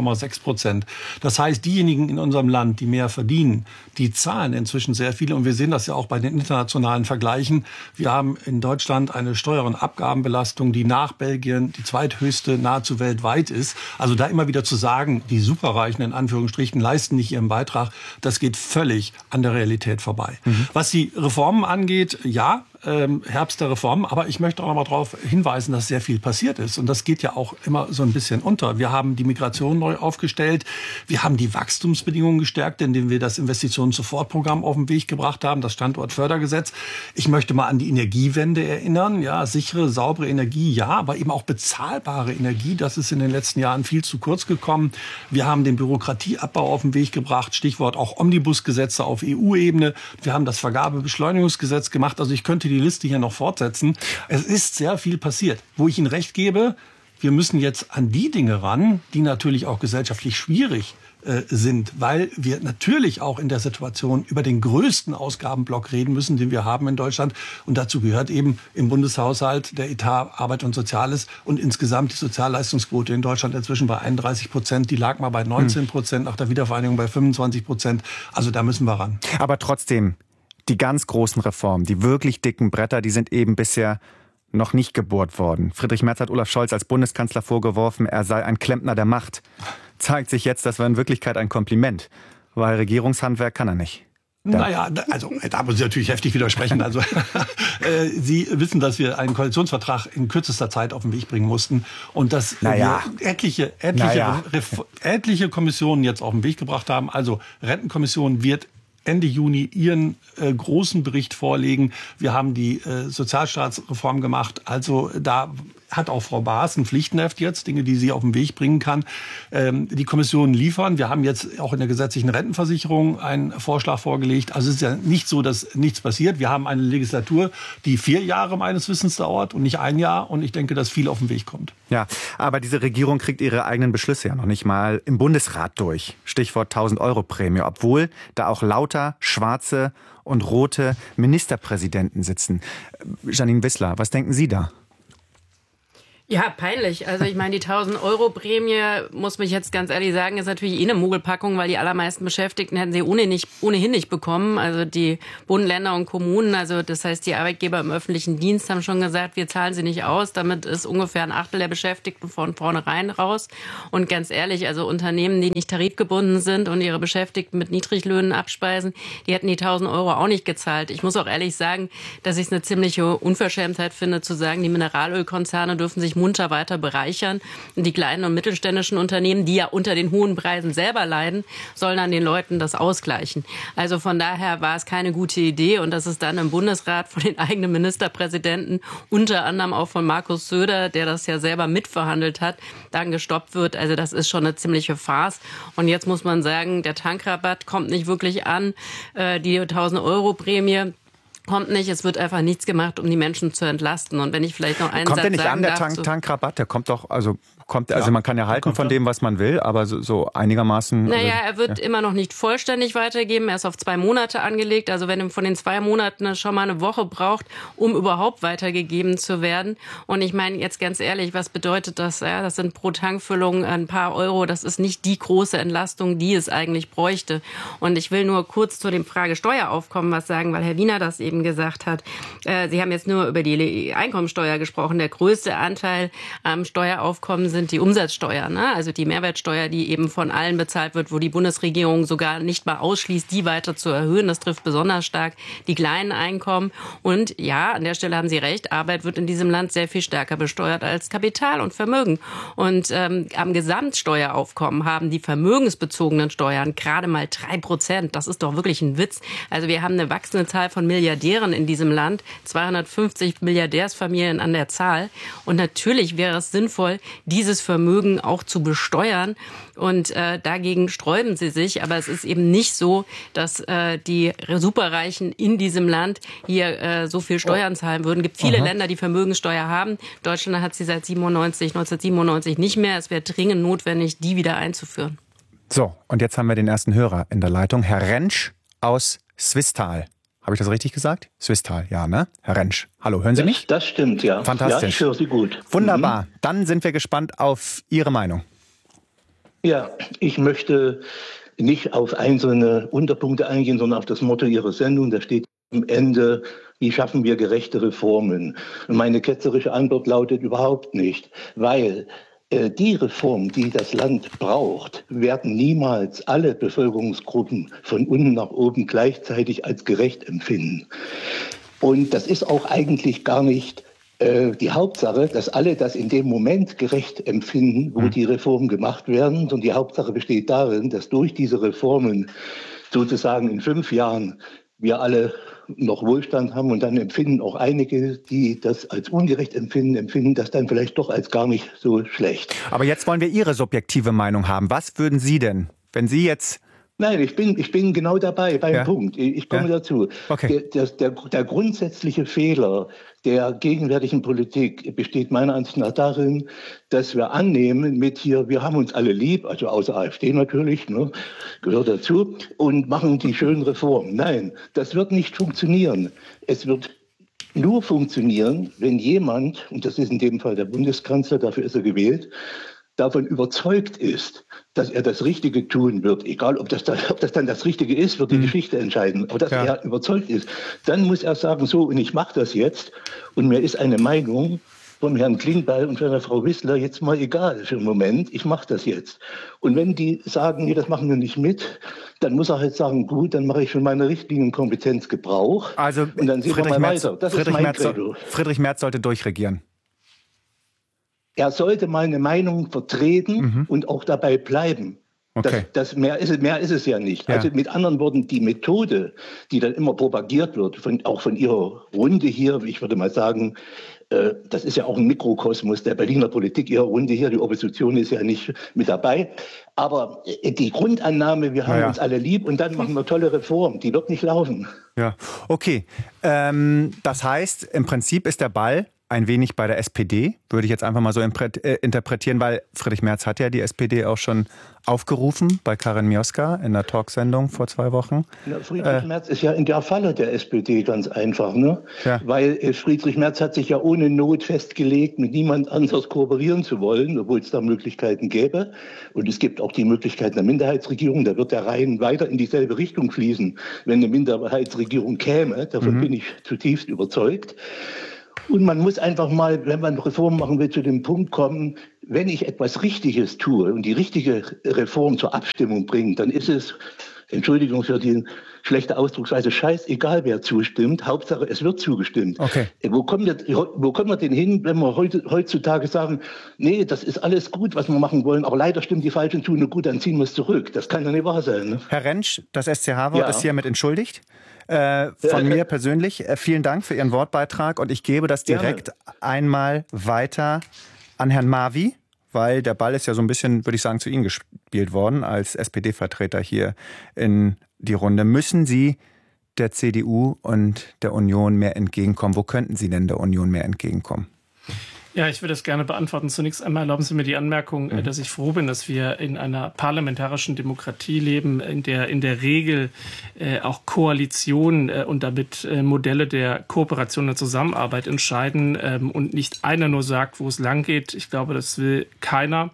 5,6%. Das heißt, diejenigen in unserem Land, die mehr verdienen, die zahlen inzwischen sehr viel. Und wir sehen das ja auch bei den internationalen Vergleichen. Wir haben in Deutschland eine Steuer- und Abgabenbelastung, die nach Belgien die zweithöchste nahezu weltweit ist. Also da immer wieder zu sagen, die Superreichen in Anführungsstrichen leisten nicht ihren Beitrag, das geht völlig an der Realität vorbei. Was die Reformen angeht, ja, Herbst der Reformen, aber ich möchte auch noch mal darauf hinweisen, dass sehr viel passiert ist. Und das geht ja auch immer so ein bisschen unter. Wir haben die Migration neu aufgestellt, wir haben die Wachstumsbedingungen gestärkt, indem wir das Investitionen-Sofortprogramm auf den Weg gebracht haben, das Standortfördergesetz. Ich möchte mal an die Energiewende erinnern. Ja, sichere, saubere Energie, ja, aber eben auch bezahlbare Energie. Das ist in den letzten Jahren viel zu kurz gekommen. Wir haben den Bürokratieabbau auf den Weg gebracht. Stichwort auch Omnibusgesetze auf EU-Ebene. Wir haben das Vergabebeschleunigungsgesetz gemacht. Also ich könnte die Liste hier noch fortsetzen. Es ist sehr viel passiert. Wo ich Ihnen recht gebe, wir müssen jetzt an die Dinge ran, die natürlich auch gesellschaftlich schwierig sind, weil wir natürlich auch in der Situation über den größten Ausgabenblock reden müssen, den wir haben in Deutschland. Und dazu gehört eben im Bundeshaushalt der Etat Arbeit und Soziales und insgesamt die Sozialleistungsquote in Deutschland inzwischen bei 31%. Die lag mal bei 19%, nach der Wiedervereinigung bei 25%. Also da müssen wir ran. Aber trotzdem, die ganz großen Reformen, die wirklich dicken Bretter, die sind eben bisher noch nicht gebohrt worden. Friedrich Merz hat Olaf Scholz als Bundeskanzler vorgeworfen, er sei ein Klempner der Macht. Zeigt sich jetzt, das war in Wirklichkeit ein Kompliment, weil Regierungshandwerk kann er nicht. Naja, also da muss ich natürlich heftig widersprechen. Also Sie wissen, dass wir einen Koalitionsvertrag in kürzester Zeit auf den Weg bringen mussten und dass wir etliche Kommissionen jetzt auf den Weg gebracht haben. Also Rentenkommission wird Ende Juni ihren großen Bericht vorlegen. Wir haben die Sozialstaatsreform gemacht. Also da hat auch Frau Baas ein Pflichtenheft jetzt, Dinge, die sie auf den Weg bringen kann. Die Kommissionen liefern. Wir haben jetzt auch in der gesetzlichen Rentenversicherung einen Vorschlag vorgelegt. Also es ist ja nicht so, dass nichts passiert. Wir haben eine Legislatur, die 4 Jahre meines Wissens dauert und nicht 1 Jahr. Und ich denke, dass viel auf den Weg kommt. Ja, aber diese Regierung kriegt ihre eigenen Beschlüsse ja noch nicht mal im Bundesrat durch. Stichwort 1.000-Euro-Prämie, obwohl da auch lauter schwarze und rote Ministerpräsidenten sitzen. Janine Wissler, was denken Sie da? Ja, peinlich. Also ich meine, die 1.000-Euro-Prämie, muss mich jetzt ganz ehrlich sagen, ist natürlich eine Mogelpackung, weil die allermeisten Beschäftigten hätten sie ohnehin nicht bekommen. Also die Bund, Länder und Kommunen, also das heißt, die Arbeitgeber im öffentlichen Dienst haben schon gesagt, wir zahlen sie nicht aus. Damit ist ungefähr 1/8 der Beschäftigten von vornherein raus. Und ganz ehrlich, also Unternehmen, die nicht tarifgebunden sind und ihre Beschäftigten mit Niedriglöhnen abspeisen, die hätten die 1.000 Euro auch nicht gezahlt. Ich muss auch ehrlich sagen, dass ich es eine ziemliche Unverschämtheit finde, zu sagen, die Mineralölkonzerne dürfen sich munter weiter bereichern. Und die kleinen und mittelständischen Unternehmen, die ja unter den hohen Preisen selber leiden, sollen an den Leuten das ausgleichen. Also von daher war es keine gute Idee. Und dass es dann im Bundesrat von den eigenen Ministerpräsidenten, unter anderem auch von Markus Söder, der das ja selber mitverhandelt hat, dann gestoppt wird. Also das ist schon eine ziemliche Farce. Und jetzt muss man sagen, der Tankrabatt kommt nicht wirklich an. Die 1.000-Euro-Prämie kommt nicht, es wird einfach nichts gemacht, um die Menschen zu entlasten. Und wenn ich vielleicht noch einen Satz sagen darf... Kommt der nicht an, der Tankrabatt? Der kommt doch, also man kann ja halten von dem, was man will, aber so einigermaßen... Naja, er wird immer noch nicht vollständig weitergeben. Er ist auf 2 Monate angelegt. Also wenn er von den 2 Monaten schon mal eine Woche braucht, um überhaupt weitergegeben zu werden. Und ich meine, jetzt ganz ehrlich, was bedeutet das? Ja, das sind pro Tankfüllung ein paar Euro. Das ist nicht die große Entlastung, die es eigentlich bräuchte. Und ich will nur kurz zu dem Frage Steueraufkommen was sagen, weil Herr Wiener das eben Expertin gesagt hat. Sie haben jetzt nur über die Einkommensteuer gesprochen. Der größte Anteil am Steueraufkommen sind die Umsatzsteuern, ne? Also die Mehrwertsteuer, die eben von allen bezahlt wird, wo die Bundesregierung sogar nicht mal ausschließt, die weiter zu erhöhen. Das trifft besonders stark die kleinen Einkommen. Und ja, an der Stelle haben Sie recht, Arbeit wird in diesem Land sehr viel stärker besteuert als Kapital und Vermögen. Und am Gesamtsteueraufkommen haben die vermögensbezogenen Steuern gerade mal 3%. Das ist doch wirklich ein Witz. Also wir haben eine wachsende Zahl von Milliardären in diesem Land, 250 Milliardärsfamilien an der Zahl. Und natürlich wäre es sinnvoll, dieses Vermögen auch zu besteuern. Und dagegen sträuben sie sich. Aber es ist eben nicht so, dass die Superreichen in diesem Land hier so viel Steuern zahlen würden. Es gibt viele Länder, die Vermögenssteuer haben. Deutschland hat sie seit 1997 nicht mehr. Es wäre dringend notwendig, die wieder einzuführen. So, und jetzt haben wir den ersten Hörer in der Leitung. Herr Rentsch aus Swisttal. Habe ich das richtig gesagt? Swisttal, ja, ne? Herr Rentsch. Hallo, hören Sie mich? Das stimmt, ja. Fantastisch. Ja, ich höre Sie gut. Wunderbar. Dann sind wir gespannt auf Ihre Meinung. Ja, ich möchte nicht auf einzelne Unterpunkte eingehen, sondern auf das Motto Ihrer Sendung. Da steht am Ende, wie schaffen wir gerechte Reformen? Und meine ketzerische Antwort lautet überhaupt nicht, weil die Reformen, die das Land braucht, werden niemals alle Bevölkerungsgruppen von unten nach oben gleichzeitig als gerecht empfinden. Und das ist auch eigentlich gar nicht die Hauptsache, dass alle das in dem Moment gerecht empfinden, wo die Reformen gemacht werden. Und die Hauptsache besteht darin, dass durch diese Reformen sozusagen in 5 Jahren wir alle noch Wohlstand haben und dann empfinden auch einige, die das als ungerecht empfinden das dann vielleicht doch als gar nicht so schlecht. Aber jetzt wollen wir Ihre subjektive Meinung haben. Was würden Sie denn, wenn Sie jetzt... Nein, ich bin genau dabei beim Punkt. Ich komme dazu. Okay. Der grundsätzliche Fehler der gegenwärtigen Politik besteht meiner Ansicht nach darin, dass wir annehmen wir haben uns alle lieb, also außer AfD natürlich, ne, gehört dazu, und machen die schönen Reformen. Nein, das wird nicht funktionieren. Es wird nur funktionieren, wenn jemand, und das ist in dem Fall der Bundeskanzler, dafür ist er gewählt, davon überzeugt ist, dass er das Richtige tun wird, egal ob das dann das Richtige ist, wird die Geschichte entscheiden, aber dass er überzeugt ist, dann muss er sagen, so, und ich mache das jetzt, und mir ist eine Meinung von Herrn Klingbeil und von der Frau Wissler jetzt mal egal für den Moment, ich mache das jetzt. Und wenn die sagen, nee, das machen wir nicht mit, dann muss er halt sagen, gut, dann mache ich von meiner Richtlinienkompetenz Gebrauch, also, und dann sehen wir mal weiter. Das ist mein Credo. Friedrich Merz sollte durchregieren. Er sollte mal eine Meinung vertreten und auch dabei bleiben. Okay. Mehr ist es ja nicht. Ja. Also mit anderen Worten, die Methode, die dann immer propagiert wird, auch von Ihrer Runde hier, ich würde mal sagen, das ist ja auch ein Mikrokosmos der Berliner Politik, Ihre Runde hier, die Opposition ist ja nicht mit dabei. Aber die Grundannahme, wir haben uns alle lieb und dann machen wir tolle Reformen, die wird nicht laufen. Ja, okay. Das heißt, im Prinzip ist der Ball ein wenig bei der SPD, würde ich jetzt einfach mal so interpretieren, weil Friedrich Merz hat ja die SPD auch schon aufgerufen bei Karin Mioska in der Talksendung vor 2 Wochen. Ja, Friedrich Merz ist ja in der Falle der SPD ganz einfach, ne? Ja. Weil Friedrich Merz hat sich ja ohne Not festgelegt, mit niemand anders kooperieren zu wollen, obwohl es da Möglichkeiten gäbe. Und es gibt auch die Möglichkeit einer Minderheitsregierung, da wird der Rhein weiter in dieselbe Richtung fließen, wenn eine Minderheitsregierung käme. Davon bin ich zutiefst überzeugt. Und man muss einfach mal, wenn man Reformen machen will, zu dem Punkt kommen, wenn ich etwas Richtiges tue und die richtige Reform zur Abstimmung bringe, dann ist es, Entschuldigung für die schlechte Ausdrucksweise, scheißegal, wer zustimmt. Hauptsache, es wird zugestimmt. Okay. Wo kommen wir denn hin, wenn wir heutzutage sagen, nee, das ist alles gut, was wir machen wollen, aber leider stimmen die Falschen zu, gut, dann ziehen wir es zurück. Das kann ja nicht wahr sein. Ne? Herr Rentsch, das SCH-Wort ist hiermit entschuldigt. Von mir persönlich vielen Dank für Ihren Wortbeitrag und ich gebe das direkt einmal weiter an Herrn Marvi, weil der Ball ist ja so ein bisschen, würde ich sagen, zu Ihnen gespielt worden als SPD-Vertreter hier in die Runde. Müssen Sie der CDU und der Union mehr entgegenkommen? Wo könnten Sie denn der Union mehr entgegenkommen? Ja, ich würde das gerne beantworten. Zunächst einmal erlauben Sie mir die Anmerkung, dass ich froh bin, dass wir in einer parlamentarischen Demokratie leben, in der Regel auch Koalitionen und damit Modelle der Kooperation und der Zusammenarbeit entscheiden und nicht einer nur sagt, wo es lang geht. Ich glaube, das will keiner.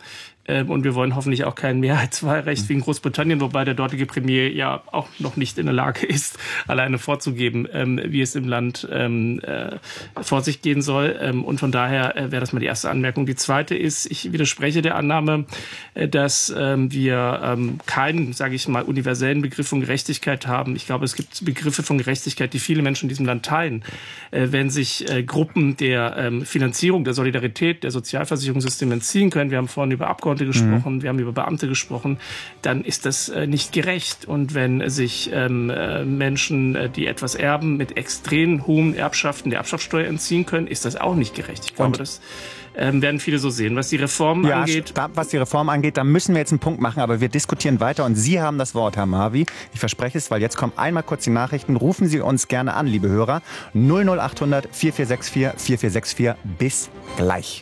Und wir wollen hoffentlich auch kein Mehrheitswahlrecht wie in Großbritannien, wobei der dortige Premier ja auch noch nicht in der Lage ist, alleine vorzugeben, wie es im Land vor sich gehen soll. Und von daher wäre das mal die erste Anmerkung. Die zweite ist, ich widerspreche der Annahme, dass wir keinen, sage ich mal, universellen Begriff von Gerechtigkeit haben. Ich glaube, es gibt Begriffe von Gerechtigkeit, die viele Menschen in diesem Land teilen. Wenn sich Gruppen der Finanzierung, der Solidarität, der Sozialversicherungssysteme entziehen können, wir haben vorhin über Abgeordnete gesprochen, wir haben über Beamte gesprochen, dann ist das nicht gerecht. Und wenn sich Menschen, die etwas erben, mit extrem hohen Erbschaften der Erbschaftssteuer entziehen können, ist das auch nicht gerecht. Ich glaube, das werden viele so sehen. Was die Reform angeht... Was die Reform angeht, da müssen wir jetzt einen Punkt machen, aber wir diskutieren weiter und Sie haben das Wort, Herr Marvi. Ich verspreche es, weil jetzt kommen einmal kurz die Nachrichten. Rufen Sie uns gerne an, liebe Hörer. 00800 4464 4464. Bis gleich.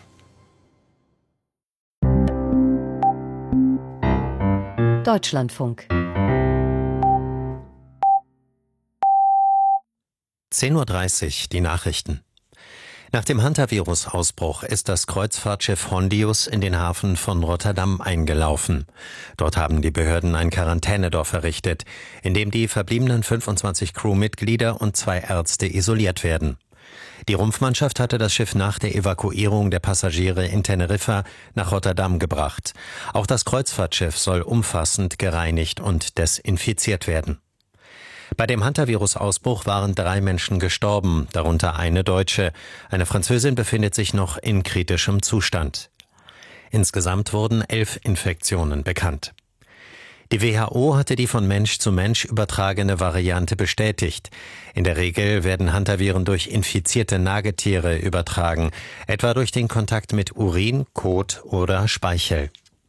Deutschlandfunk. 10:30 Uhr, die Nachrichten. Nach dem Hantavirus-Ausbruch ist das Kreuzfahrtschiff Hondius in den Hafen von Rotterdam eingelaufen. Dort haben die Behörden ein Quarantänedorf errichtet, in dem die verbliebenen 25 Crewmitglieder und 2 Ärzte isoliert werden. Die Rumpfmannschaft hatte das Schiff nach der Evakuierung der Passagiere in Teneriffa nach Rotterdam gebracht. Auch das Kreuzfahrtschiff soll umfassend gereinigt und desinfiziert werden. Bei dem Hantavirus-Ausbruch waren 3 Menschen gestorben, darunter eine Deutsche. Eine Französin befindet sich noch in kritischem Zustand. Insgesamt wurden 11 Infektionen bekannt. Die WHO hatte die von Mensch zu Mensch übertragene Variante bestätigt. In der Regel werden Hantaviren durch infizierte Nagetiere übertragen, etwa durch den Kontakt mit Urin, Kot oder Speichel.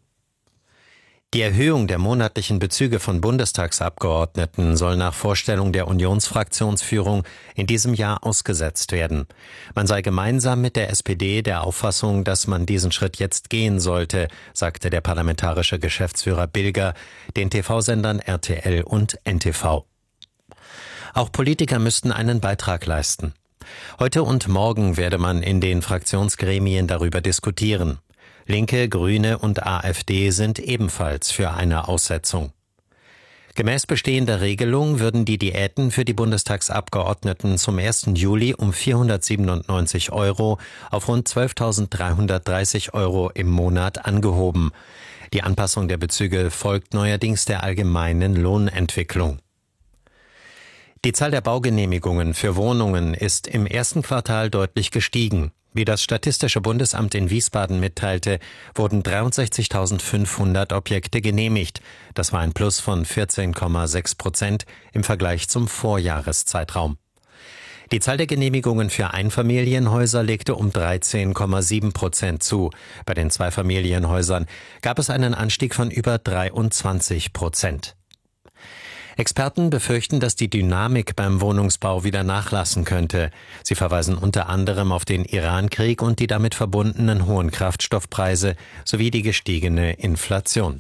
Die Erhöhung der monatlichen Bezüge von Bundestagsabgeordneten soll nach Vorstellung der Unionsfraktionsführung in diesem Jahr ausgesetzt werden. Man sei gemeinsam mit der SPD der Auffassung, dass man diesen Schritt jetzt gehen sollte, sagte der parlamentarische Geschäftsführer Bilger den TV-Sendern RTL und NTV. Auch Politiker müssten einen Beitrag leisten. Heute und morgen werde man in den Fraktionsgremien darüber diskutieren. Linke, Grüne und AfD sind ebenfalls für eine Aussetzung. Gemäß bestehender Regelung würden die Diäten für die Bundestagsabgeordneten zum 1. Juli um 497 € auf rund 12.330 € im Monat angehoben. Die Anpassung der Bezüge folgt neuerdings der allgemeinen Lohnentwicklung. Die Zahl der Baugenehmigungen für Wohnungen ist im ersten Quartal deutlich gestiegen. Wie das Statistische Bundesamt in Wiesbaden mitteilte, wurden 63.500 Objekte genehmigt. Das war ein Plus von 14,6% im Vergleich zum Vorjahreszeitraum. Die Zahl der Genehmigungen für Einfamilienhäuser legte um 13,7% zu. Bei den Zweifamilienhäusern gab es einen Anstieg von über 23%. Experten befürchten, dass die Dynamik beim Wohnungsbau wieder nachlassen könnte. Sie verweisen unter anderem auf den Irankrieg und die damit verbundenen hohen Kraftstoffpreise sowie die gestiegene Inflation.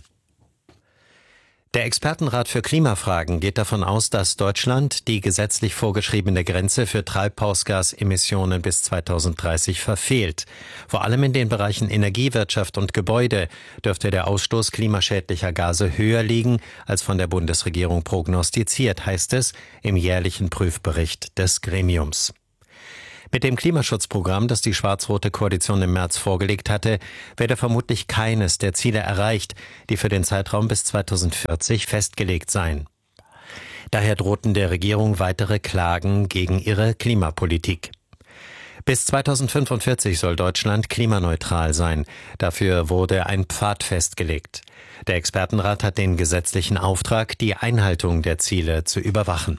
Der Expertenrat für Klimafragen geht davon aus, dass Deutschland die gesetzlich vorgeschriebene Grenze für Treibhausgasemissionen bis 2030 verfehlt. Vor allem in den Bereichen Energiewirtschaft und Gebäude dürfte der Ausstoß klimaschädlicher Gase höher liegen, als von der Bundesregierung prognostiziert, heißt es im jährlichen Prüfbericht des Gremiums. Mit dem Klimaschutzprogramm, das die schwarz-rote Koalition im März vorgelegt hatte, werde vermutlich keines der Ziele erreicht, die für den Zeitraum bis 2040 festgelegt seien. Daher drohten der Regierung weitere Klagen gegen ihre Klimapolitik. Bis 2045 soll Deutschland klimaneutral sein. Dafür wurde ein Pfad festgelegt. Der Expertenrat hat den gesetzlichen Auftrag, die Einhaltung der Ziele zu überwachen.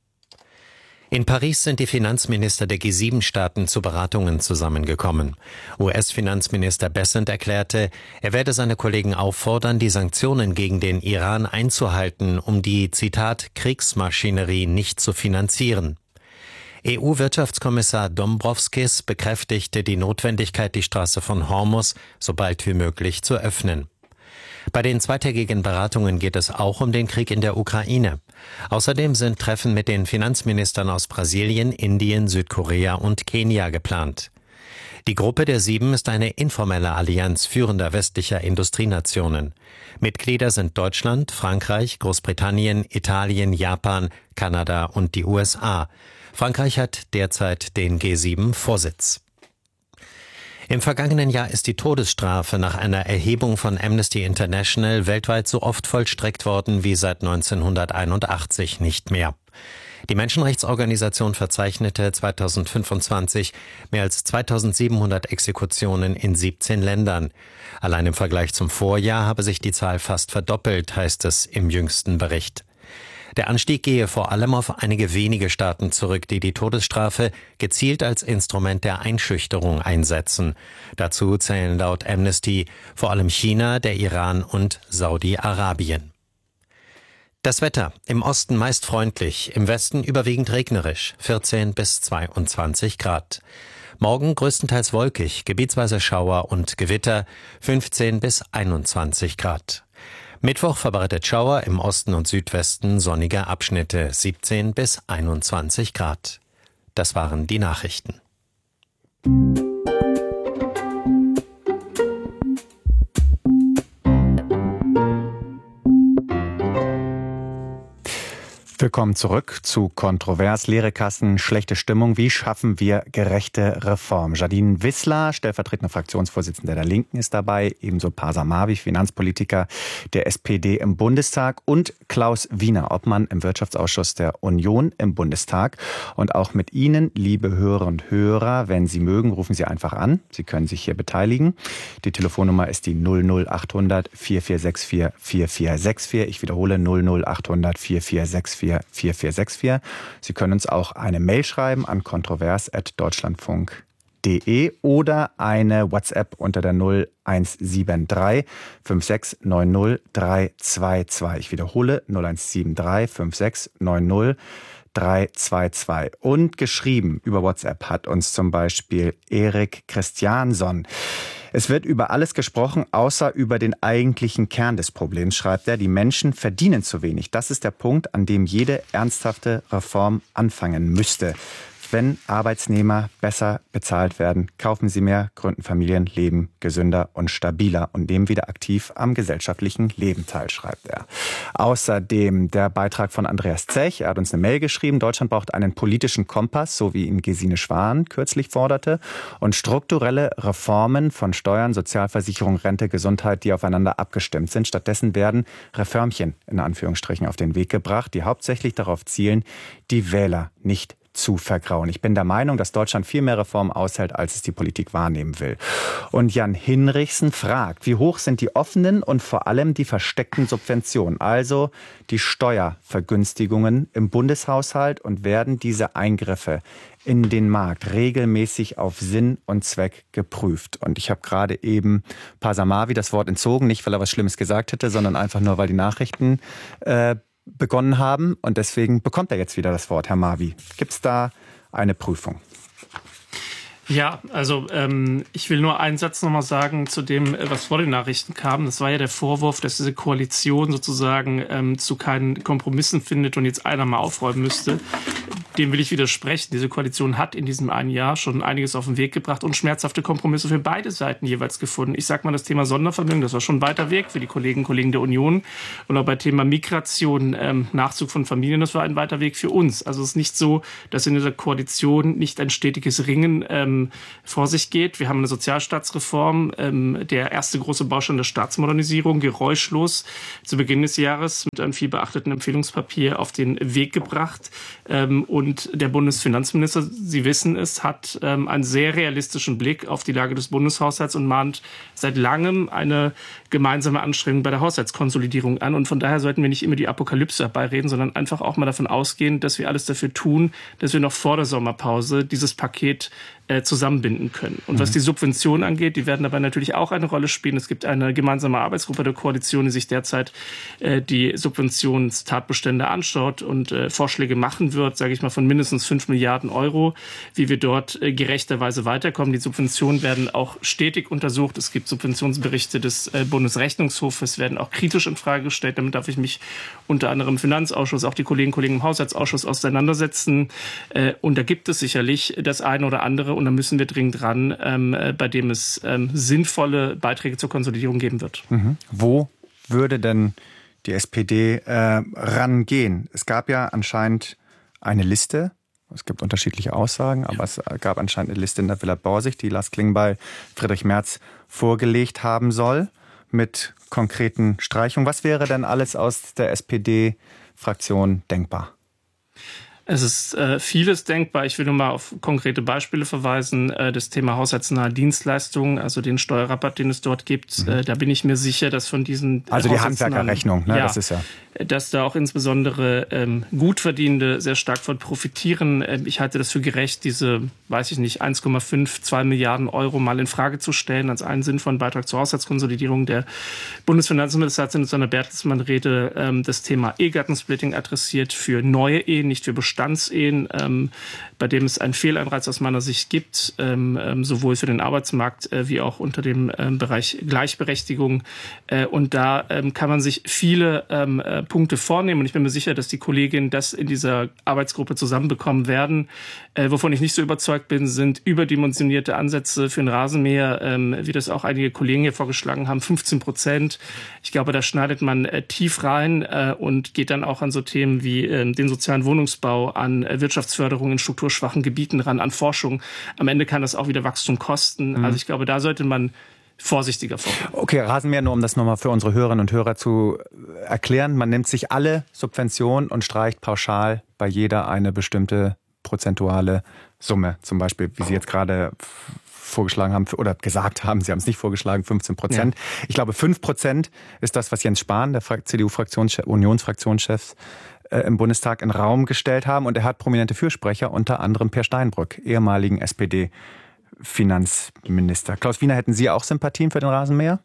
In Paris sind die Finanzminister der G7-Staaten zu Beratungen zusammengekommen. US-Finanzminister Bessent erklärte, er werde seine Kollegen auffordern, die Sanktionen gegen den Iran einzuhalten, um die, Zitat, Kriegsmaschinerie nicht zu finanzieren. EU-Wirtschaftskommissar Dombrovskis bekräftigte die Notwendigkeit, die Straße von Hormuz so bald wie möglich zu öffnen. Bei den zweitägigen Beratungen geht es auch um den Krieg in der Ukraine. Außerdem sind Treffen mit den Finanzministern aus Brasilien, Indien, Südkorea und Kenia geplant. Die Gruppe der 7 ist eine informelle Allianz führender westlicher Industrienationen. Mitglieder sind Deutschland, Frankreich, Großbritannien, Italien, Japan, Kanada und die USA. Frankreich hat derzeit den G7-Vorsitz. Im vergangenen Jahr ist die Todesstrafe nach einer Erhebung von Amnesty International weltweit so oft vollstreckt worden wie seit 1981 nicht mehr. Die Menschenrechtsorganisation verzeichnete 2025 mehr als 2700 Exekutionen in 17 Ländern. Allein im Vergleich zum Vorjahr habe sich die Zahl fast verdoppelt, heißt es im jüngsten Bericht. Der Anstieg gehe vor allem auf einige wenige Staaten zurück, die die Todesstrafe gezielt als Instrument der Einschüchterung einsetzen. Dazu zählen laut Amnesty vor allem China, der Iran und Saudi-Arabien. Das Wetter: im Osten meist freundlich, im Westen überwiegend regnerisch, 14 bis 22 Grad. Morgen größtenteils wolkig, gebietsweise Schauer und Gewitter, 15 bis 21 Grad. Mittwoch verbreitet Schauer, im Osten und Südwesten sonnige Abschnitte, 17 bis 21 Grad. Das waren die Nachrichten. Willkommen zurück zu Kontrovers. Leere Kassen, schlechte Stimmung. Wie schaffen wir gerechte Reform? Jadine Wissler, stellvertretende Fraktionsvorsitzende der Linken, ist dabei. Ebenso Pasa Marvi, Finanzpolitiker der SPD im Bundestag. Und Klaus Wiener, Obmann im Wirtschaftsausschuss der Union im Bundestag. Und auch mit Ihnen, liebe Hörer und Hörer, wenn Sie mögen, rufen Sie einfach an. Sie können sich hier beteiligen. Die Telefonnummer ist die 00800 4464 4464. Ich wiederhole 00800 4464 4464. Sie können uns auch eine Mail schreiben an kontrovers@deutschlandfunk.de oder eine WhatsApp unter der 0173 5690 322. Ich wiederhole 0173 5690 322. Und geschrieben über WhatsApp hat uns zum Beispiel Erik Christiansson. Es wird über alles gesprochen, außer über den eigentlichen Kern des Problems, schreibt er. Die Menschen verdienen zu wenig. Das ist der Punkt, an dem jede ernsthafte Reform anfangen müsste. Wenn Arbeitsnehmer besser bezahlt werden, kaufen sie mehr, gründen Familien, leben gesünder und stabiler und nehmen wieder aktiv am gesellschaftlichen Leben teil, schreibt er. Außerdem der Beitrag von Andreas Zech. Er hat uns eine Mail geschrieben. Deutschland braucht einen politischen Kompass, so wie ihn Gesine Schwan kürzlich forderte, und strukturelle Reformen von Steuern, Sozialversicherung, Rente, Gesundheit, die aufeinander abgestimmt sind. Stattdessen werden Reformchen in Anführungsstrichen auf den Weg gebracht, die hauptsächlich darauf zielen, die Wähler nicht zu vergrauen. Ich bin der Meinung, dass Deutschland viel mehr Reformen aushält, als es die Politik wahrnehmen will. Und Jan Hinrichsen fragt, wie hoch sind die offenen und vor allem die versteckten Subventionen, also die Steuervergünstigungen im Bundeshaushalt, und werden diese Eingriffe in den Markt regelmäßig auf Sinn und Zweck geprüft? Und ich habe gerade eben Pasa Marvi das Wort entzogen, nicht weil er was Schlimmes gesagt hätte, sondern einfach nur, weil die Nachrichten begonnen haben, und deswegen bekommt er jetzt wieder das Wort. Herr Marvi, gibt es da eine Prüfung? Ja, also ich will nur einen Satz nochmal sagen zu dem, was vor den Nachrichten kam. Das war ja der Vorwurf, dass diese Koalition sozusagen zu keinen Kompromissen findet und jetzt einer mal aufräumen müsste. Dem will ich widersprechen. Diese Koalition hat in diesem einen Jahr schon einiges auf den Weg gebracht und schmerzhafte Kompromisse für beide Seiten jeweils gefunden. Ich sage mal, das Thema Sondervermögen, das war schon ein weiter Weg für die Kolleginnen und Kollegen der Union. Und auch bei Thema Migration, Nachzug von Familien, das war ein weiter Weg für uns. Also es ist nicht so, dass in dieser Koalition nicht ein stetiges Ringen vor sich geht. Wir haben eine Sozialstaatsreform, der erste große Baustein der Staatsmodernisierung, geräuschlos zu Beginn des Jahres mit einem viel beachteten Empfehlungspapier auf den Weg gebracht. Und der Bundesfinanzminister, Sie wissen es, hat einen sehr realistischen Blick auf die Lage des Bundeshaushalts und mahnt seit langem eine gemeinsame Anstrengung bei der Haushaltskonsolidierung an. Und von daher sollten wir nicht immer die Apokalypse herbeireden, sondern einfach auch mal davon ausgehen, dass wir alles dafür tun, dass wir noch vor der Sommerpause dieses Paket zusammenbinden können. Und was die Subventionen angeht, die werden dabei natürlich auch eine Rolle spielen. Es gibt eine gemeinsame Arbeitsgruppe der Koalition, die sich derzeit die Subventionstatbestände anschaut und Vorschläge machen wird, sage ich mal, von mindestens 5 Milliarden Euro, wie wir dort gerechterweise weiterkommen. Die Subventionen werden auch stetig untersucht. Es gibt Subventionsberichte des Bundesrechnungshofes, werden auch kritisch in Frage gestellt. Damit darf ich mich unter anderem im Finanzausschuss, auch die Kolleginnen und Kollegen im Haushaltsausschuss auseinandersetzen. Und da gibt es sicherlich das eine oder andere. Und da müssen wir dringend ran, bei dem es sinnvolle Beiträge zur Konsolidierung geben wird. Wo würde denn die SPD rangehen? Es gab ja anscheinend eine Liste. Es gibt unterschiedliche Aussagen, aber es gab anscheinend eine Liste in der Villa Borsig, die Lars Klingbeil Friedrich Merz vorgelegt haben soll, mit konkreten Streichungen. Was wäre denn alles aus der SPD-Fraktion denkbar? Es ist vieles denkbar. Ich will nur mal auf konkrete Beispiele verweisen. Das Thema haushaltsnahe Dienstleistungen, also den Steuerrabatt, den es dort gibt. Da bin ich mir sicher, dass von diesen also die Handwerkerrechnung, ne? Das ist ja, dass da auch insbesondere Gutverdienende sehr stark von profitieren. Ich halte das für gerecht, diese, 1,5, 2 Milliarden Euro mal in Frage zu stellen, als einen sinnvollen Beitrag zur Haushaltskonsolidierung. Der Bundesfinanzminister hat in seiner Bertelsmann-Rede das Thema Ehegattensplitting adressiert für neue Ehen, nicht für Bestandsehen, bei dem es einen Fehlanreiz aus meiner Sicht gibt, sowohl für den Arbeitsmarkt wie auch unter dem Bereich Gleichberechtigung. Und da kann man sich viele Punkte vornehmen. Und ich bin mir sicher, dass die Kolleginnen das in dieser Arbeitsgruppe zusammenbekommen werden. Wovon ich nicht so überzeugt bin, sind überdimensionierte Ansätze für ein Rasenmäher, wie das auch einige Kollegen hier vorgeschlagen haben, 15%. Ich glaube, da schneidet man tief rein und geht dann auch an so Themen wie den sozialen Wohnungsbau, an Wirtschaftsförderung in strukturschwachen Gebieten ran, an Forschung. Am Ende kann das auch wieder Wachstum kosten. Also ich glaube, da sollte man vorsichtiger vorgehen. Okay, Rasenmäher, nur um das nochmal für unsere Hörerinnen und Hörer zu erklären. Man nimmt sich alle Subventionen und streicht pauschal bei jeder eine bestimmte prozentuale Summe. Zum Beispiel, wie Sie jetzt gerade vorgeschlagen haben oder gesagt haben, Sie haben es nicht vorgeschlagen, 15%. Ja. Ich glaube, 5% ist das, was Jens Spahn, der CDU-Unionsfraktionschef, im Bundestag in den Raum gestellt haben. Und er hat prominente Fürsprecher, unter anderem Per Steinbrück, ehemaligen SPD-Finanzminister. Klaus Wiener, hätten Sie auch Sympathien für den Rasenmäher?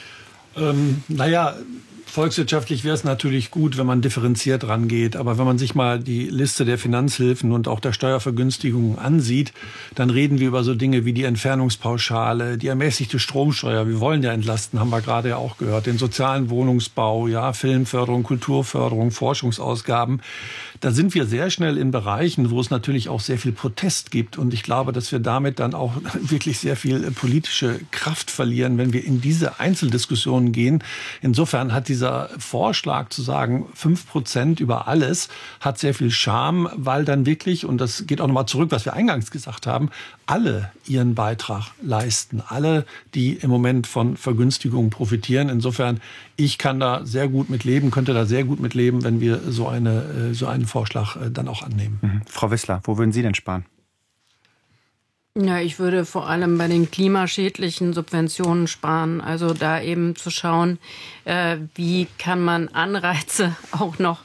Volkswirtschaftlich wäre es natürlich gut, wenn man differenziert rangeht. Aber wenn man sich mal die Liste der Finanzhilfen und auch der Steuervergünstigungen ansieht, dann reden wir über so Dinge wie die Entfernungspauschale, die ermäßigte Stromsteuer. Wir wollen ja entlasten, haben wir gerade ja auch gehört. Den sozialen Wohnungsbau, ja, Filmförderung, Kulturförderung, Forschungsausgaben. Da sind wir sehr schnell in Bereichen, wo es natürlich auch sehr viel Protest gibt. Und ich glaube, dass wir damit dann auch wirklich sehr viel politische Kraft verlieren, wenn wir in diese Einzeldiskussionen gehen. Insofern hat dieser Vorschlag zu sagen, 5% über alles, hat sehr viel Charme, weil dann wirklich, und das geht auch nochmal zurück, was wir eingangs gesagt haben, alle ihren Beitrag leisten. Alle, die im Moment von Vergünstigungen profitieren. Insofern, ich kann da sehr gut mit leben, könnte da sehr gut mit leben, wenn wir so einen Vorschlag dann auch annehmen. Frau Wissler, wo würden Sie denn sparen? Ja, ich würde vor allem bei den klimaschädlichen Subventionen sparen. Also da eben zu schauen, wie kann man Anreize auch noch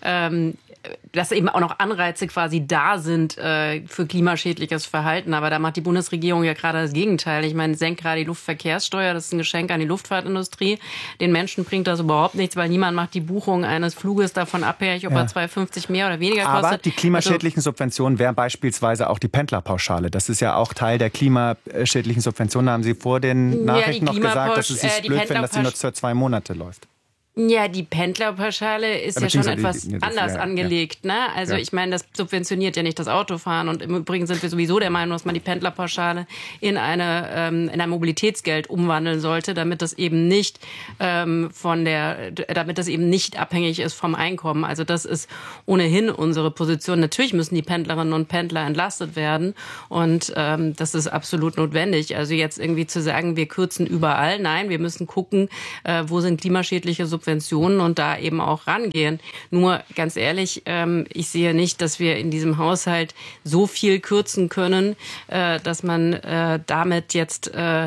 dass eben auch noch Anreize quasi da sind für klimaschädliches Verhalten. Aber da macht die Bundesregierung ja gerade das Gegenteil. Ich meine, senkt gerade die Luftverkehrssteuer, das ist ein Geschenk an die Luftfahrtindustrie. Den Menschen bringt das überhaupt nichts, weil niemand macht die Buchung eines Fluges davon abhängig, ob er 2,50 mehr oder weniger kostet. Aber die klimaschädlichen Subventionen wären beispielsweise auch die Pendlerpauschale. Das ist ja auch Teil der klimaschädlichen Subventionen. Da haben Sie vor den Nachrichten noch gesagt, dass es sich blöd finden, dass sie nur für 2 Monate läuft. Ja, die Pendlerpauschale ist ja schon etwas anders angelegt. Ne? Also ich meine, das subventioniert ja nicht das Autofahren. Und im Übrigen sind wir sowieso der Meinung, dass man die Pendlerpauschale in ein Mobilitätsgeld umwandeln sollte, damit das eben nicht damit das eben nicht abhängig ist vom Einkommen. Also das ist ohnehin unsere Position. Natürlich müssen die Pendlerinnen und Pendler entlastet werden. Und das ist absolut notwendig. Also jetzt irgendwie zu sagen, wir kürzen überall. Nein, wir müssen gucken, wo sind klimaschädliche Subventionen und da eben auch rangehen. Nur ganz ehrlich, ich sehe nicht, dass wir in diesem Haushalt so viel kürzen können, dass man damit jetzt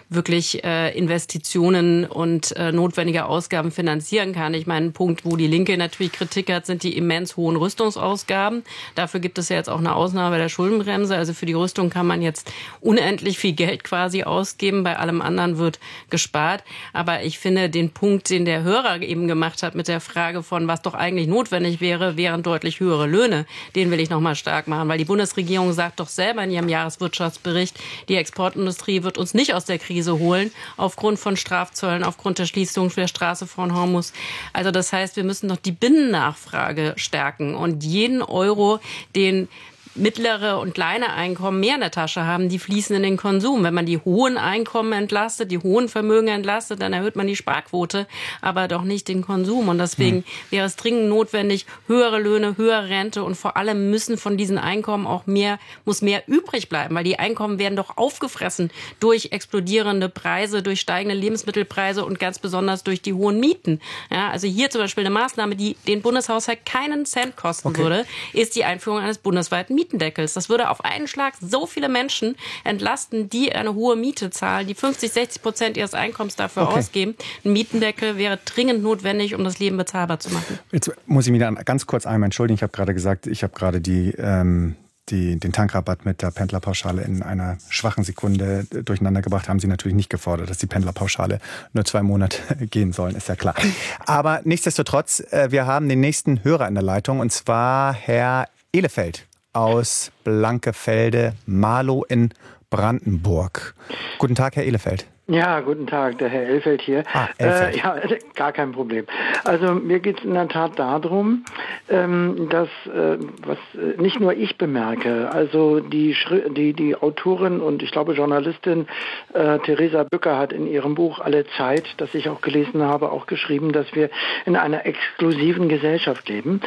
wirklich Investitionen und notwendige Ausgaben finanzieren kann. Ich meine, ein Punkt, wo die Linke natürlich Kritik hat, sind die immens hohen Rüstungsausgaben. Dafür gibt es ja jetzt auch eine Ausnahme der Schuldenbremse. Also für die Rüstung kann man jetzt unendlich viel Geld quasi ausgeben. Bei allem anderen wird gespart. Aber ich finde den Punkt, den der Hörer eben gemacht hat mit der Frage von, was doch eigentlich notwendig wäre, wären deutlich höhere Löhne. Den will ich nochmal stark machen, weil die Bundesregierung sagt doch selber in ihrem Jahreswirtschaftsbericht, die Exportindustrie wird uns nicht aus der Krise holen, aufgrund von Strafzöllen, aufgrund der Schließung der Straße von Hormuz. Also das heißt, wir müssen doch die Binnennachfrage stärken und jeden Euro, den mittlere und kleine Einkommen mehr in der Tasche haben, die fließen in den Konsum. Wenn man die hohen Einkommen entlastet, die hohen Vermögen entlastet, dann erhöht man die Sparquote, aber doch nicht den Konsum. Und deswegen wäre es dringend notwendig, höhere Löhne, höhere Rente und vor allem müssen von diesen Einkommen auch muss mehr übrig bleiben, weil die Einkommen werden doch aufgefressen durch explodierende Preise, durch steigende Lebensmittelpreise und ganz besonders durch die hohen Mieten. Ja, also hier zum Beispiel eine Maßnahme, die den Bundeshaushalt keinen Cent kosten würde, ist die Einführung eines bundesweiten Mietendeckels. Das würde auf einen Schlag so viele Menschen entlasten, die eine hohe Miete zahlen, die 50-60% ihres Einkommens dafür ausgeben. Ein Mietendeckel wäre dringend notwendig, um das Leben bezahlbar zu machen. Jetzt muss ich mich dann ganz kurz einmal entschuldigen. Ich habe gerade gesagt, ich habe gerade den Tankrabatt mit der Pendlerpauschale in einer schwachen Sekunde durcheinander gebracht. Haben Sie natürlich nicht gefordert, dass die Pendlerpauschale nur 2 Monate gehen sollen, ist ja klar. Aber nichtsdestotrotz, wir haben den nächsten Hörer in der Leitung, und zwar Herr Ehlefeld aus Blankefelde, Marlow in Brandenburg. Guten Tag, Herr Ehlefeld. Ja, guten Tag, der Herr Elfeld hier. Ja, gar kein Problem. Also mir geht es in der Tat darum, dass, was nicht nur ich bemerke, also die Autorin und ich glaube Journalistin Theresa Bücker hat in ihrem Buch Alle Zeit, das ich auch gelesen habe, auch geschrieben, dass wir in einer exklusiven Gesellschaft leben.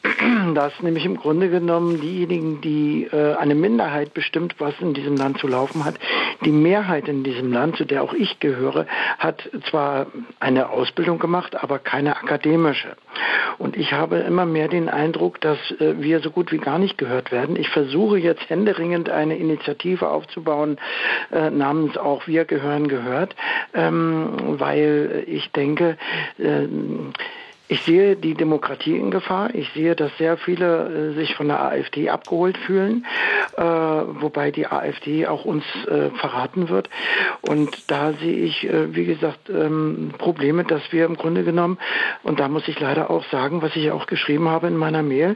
Dass nämlich im Grunde genommen diejenigen, die eine Minderheit bestimmt, was in diesem Land zu laufen hat, die Mehrheit in diesem Land, zu der auch ich gehöre, hat zwar eine Ausbildung gemacht, aber keine akademische. Und ich habe immer mehr den Eindruck, dass wir so gut wie gar nicht gehört werden. Ich versuche jetzt händeringend eine Initiative aufzubauen, namens auch Wir gehören gehört, weil ich denke, ich sehe die Demokratie in Gefahr. Ich sehe, dass sehr viele sich von der AfD abgeholt fühlen, wobei die AfD auch uns verraten wird. Und da sehe ich, wie gesagt, Probleme, dass wir im Grunde genommen, und da muss ich leider auch sagen, was ich auch geschrieben habe in meiner Mail,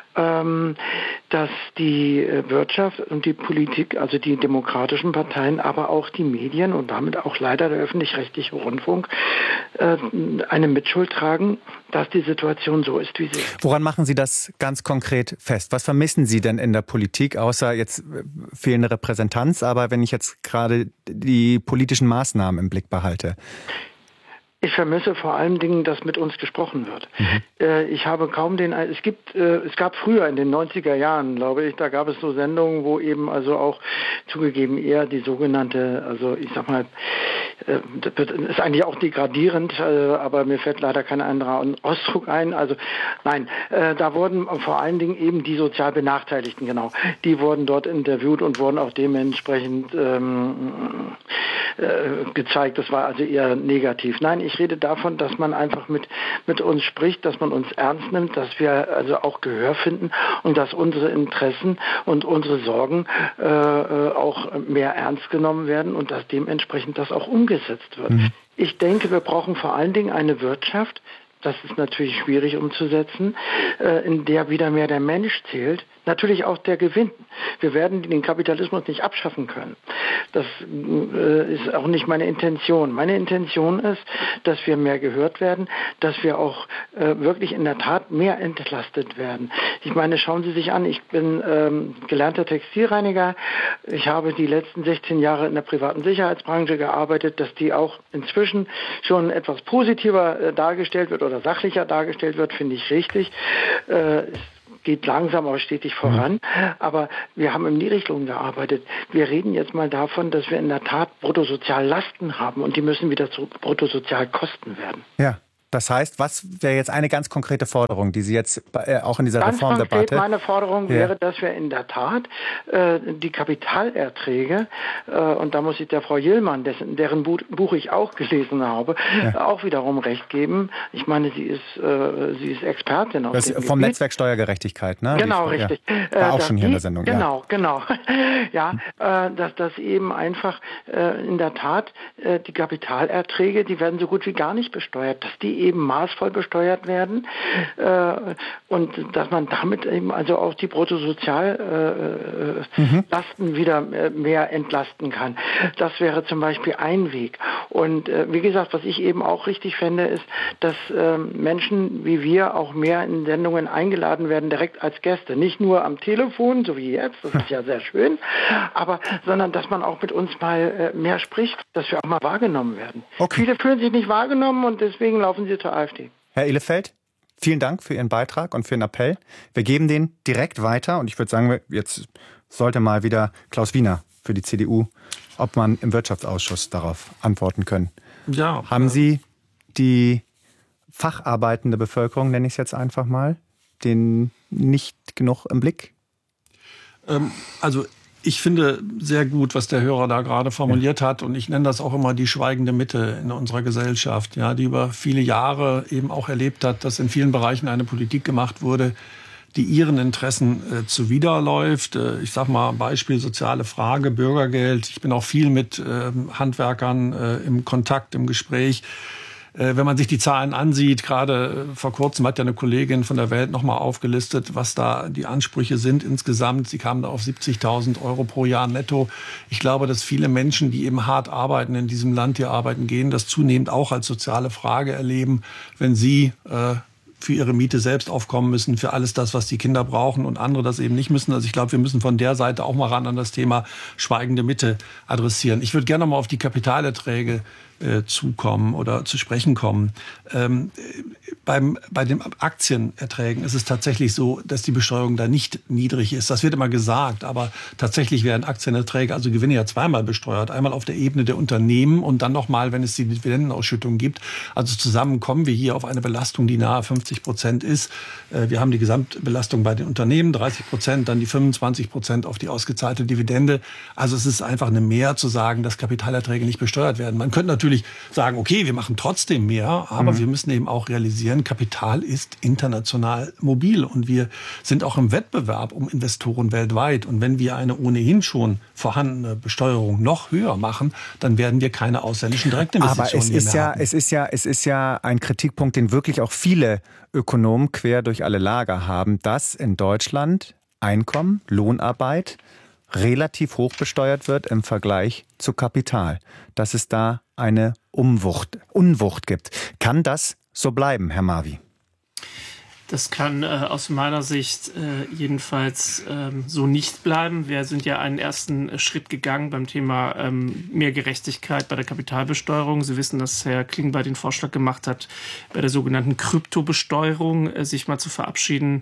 dass die Wirtschaft und die Politik, also die demokratischen Parteien, aber auch die Medien und damit auch leider der öffentlich-rechtliche Rundfunk eine Mitschuld tragen, dass die Situation so ist, wie sie ist. Woran machen Sie das ganz konkret fest? Was vermissen Sie denn in der Politik, außer jetzt fehlende Repräsentanz, aber wenn ich jetzt gerade die politischen Maßnahmen im Blick behalte? Ich vermisse vor allen Dingen, dass mit uns gesprochen wird. Ich habe kaum es gab früher in den 90er Jahren, glaube ich, da gab es so Sendungen, wo eben also auch zugegeben eher die sogenannte, also ich sag mal, das ist eigentlich auch degradierend, aber mir fällt leider kein anderer Ausdruck ein. Also nein, da wurden vor allen Dingen eben die sozial Benachteiligten, genau, die wurden dort interviewt und wurden auch dementsprechend gezeigt. Das war also eher negativ. Nein, ich rede davon, dass man einfach mit uns spricht, dass man uns ernst nimmt, dass wir also auch Gehör finden und dass unsere Interessen und unsere Sorgen auch mehr ernst genommen werden und dass dementsprechend das auch umgesetzt wird. Ich denke, wir brauchen vor allen Dingen eine Wirtschaft, das ist natürlich schwierig umzusetzen, in der wieder mehr der Mensch zählt, natürlich auch der Gewinn. Wir werden den Kapitalismus nicht abschaffen können. Das ist auch nicht meine Intention. Meine Intention ist, dass wir mehr gehört werden, dass wir auch wirklich in der Tat mehr entlastet werden. Ich meine, schauen Sie sich an, ich bin gelernter Textilreiniger. Ich habe die letzten 16 Jahre in der privaten Sicherheitsbranche gearbeitet, dass die auch inzwischen schon etwas positiver dargestellt wird oder sachlicher dargestellt wird, finde ich richtig. Geht langsam, aber stetig voran. Aber wir haben im Niedriglohn gearbeitet. Wir reden jetzt mal davon, dass wir in der Tat Bruttosoziallasten haben und die müssen wieder zu Bruttosozialkosten werden. Ja. Das heißt, was wäre jetzt eine ganz konkrete Forderung, die Sie jetzt auch in dieser Reformdebatte... Ganz konkret meine Forderung wäre, dass wir in der Tat die Kapitalerträge, und da muss ich der Frau Jillmann, deren Buch ich auch gelesen habe, auch wiederum recht geben. Ich meine, sie ist Expertin auf dem Gebiet. Vom Netzwerk Steuergerechtigkeit, ne? Genau, richtig. War auch schon hier in der Sendung. Genau. Ja, dass eben einfach in der Tat die Kapitalerträge, die werden so gut wie gar nicht besteuert, dass die eben maßvoll besteuert werden und dass man damit eben also auch die Bruttosoziallasten wieder mehr entlasten kann. Das wäre zum Beispiel ein Weg. Und wie gesagt, was ich eben auch richtig fände, ist, dass Menschen wie wir auch mehr in Sendungen eingeladen werden, direkt als Gäste. Nicht nur am Telefon, so wie jetzt, das ist ja sehr schön, sondern dass man auch mit uns mal mehr spricht, dass wir auch mal wahrgenommen werden. Okay. Viele fühlen sich nicht wahrgenommen und deswegen laufen sie zur AfD. Herr Ihlefeld, vielen Dank für Ihren Beitrag und für den Appell. Wir geben den direkt weiter und ich würde sagen, jetzt sollte mal wieder Klaus Wiener für die CDU, ob man im Wirtschaftsausschuss darauf antworten können. Ja. Haben Sie die facharbeitende Bevölkerung, nenne ich es jetzt einfach mal, den nicht genug im Blick? Also ich finde sehr gut, was der Hörer da gerade formuliert hat. Und ich nenne das auch immer die schweigende Mitte in unserer Gesellschaft, ja, die über viele Jahre eben auch erlebt hat, dass in vielen Bereichen eine Politik gemacht wurde, die ihren Interessen zuwiderläuft. Ich sage mal Beispiel soziale Frage, Bürgergeld. Ich bin auch viel mit Handwerkern im Kontakt, im Gespräch. Wenn man sich die Zahlen ansieht, gerade vor kurzem hat ja eine Kollegin von der Welt nochmal aufgelistet, was da die Ansprüche sind insgesamt. Sie kamen da auf 70.000 € pro Jahr netto. Ich glaube, dass viele Menschen, die eben hart arbeiten in diesem Land, hier arbeiten gehen, das zunehmend auch als soziale Frage erleben, wenn sie für ihre Miete selbst aufkommen müssen, für alles das, was die Kinder brauchen und andere das eben nicht müssen. Also ich glaube, wir müssen von der Seite auch mal ran an das Thema schweigende Mitte adressieren. Ich würde gerne mal auf die Kapitalerträge zukommen oder zu sprechen kommen. Bei den Aktienerträgen ist es tatsächlich so, dass die Besteuerung da nicht niedrig ist. Das wird immer gesagt, aber tatsächlich werden Aktienerträge, also Gewinne ja zweimal besteuert. Einmal auf der Ebene der Unternehmen und dann nochmal, wenn es die Dividendenausschüttung gibt. Also zusammen kommen wir hier auf eine Belastung, die nahe 50% ist. Wir haben die Gesamtbelastung bei den Unternehmen, 30%, dann die 25% auf die ausgezahlte Dividende. Also es ist einfach eine Mehr zu sagen, dass Kapitalerträge nicht besteuert werden. Man könnte natürlich sagen, okay, wir machen trotzdem mehr, aber wir müssen eben auch realisieren, Kapital ist international mobil und wir sind auch im Wettbewerb um Investoren weltweit. Und wenn wir eine ohnehin schon vorhandene Besteuerung noch höher machen, dann werden wir keine ausländischen Direktinvestitionen mehr haben. Es ist ja ein Kritikpunkt, den wirklich auch viele Ökonomen quer durch alle Lager haben, dass in Deutschland Einkommen, Lohnarbeit relativ hoch besteuert wird im Vergleich zu Kapital. Dass es da eine Unwucht gibt. Kann das so bleiben, Herr Marvi? Das kann aus meiner Sicht jedenfalls so nicht bleiben. Wir sind ja einen ersten Schritt gegangen beim Thema mehr Gerechtigkeit bei der Kapitalbesteuerung. Sie wissen, dass Herr Klingbeil den Vorschlag gemacht hat, bei der sogenannten Kryptobesteuerung sich mal zu verabschieden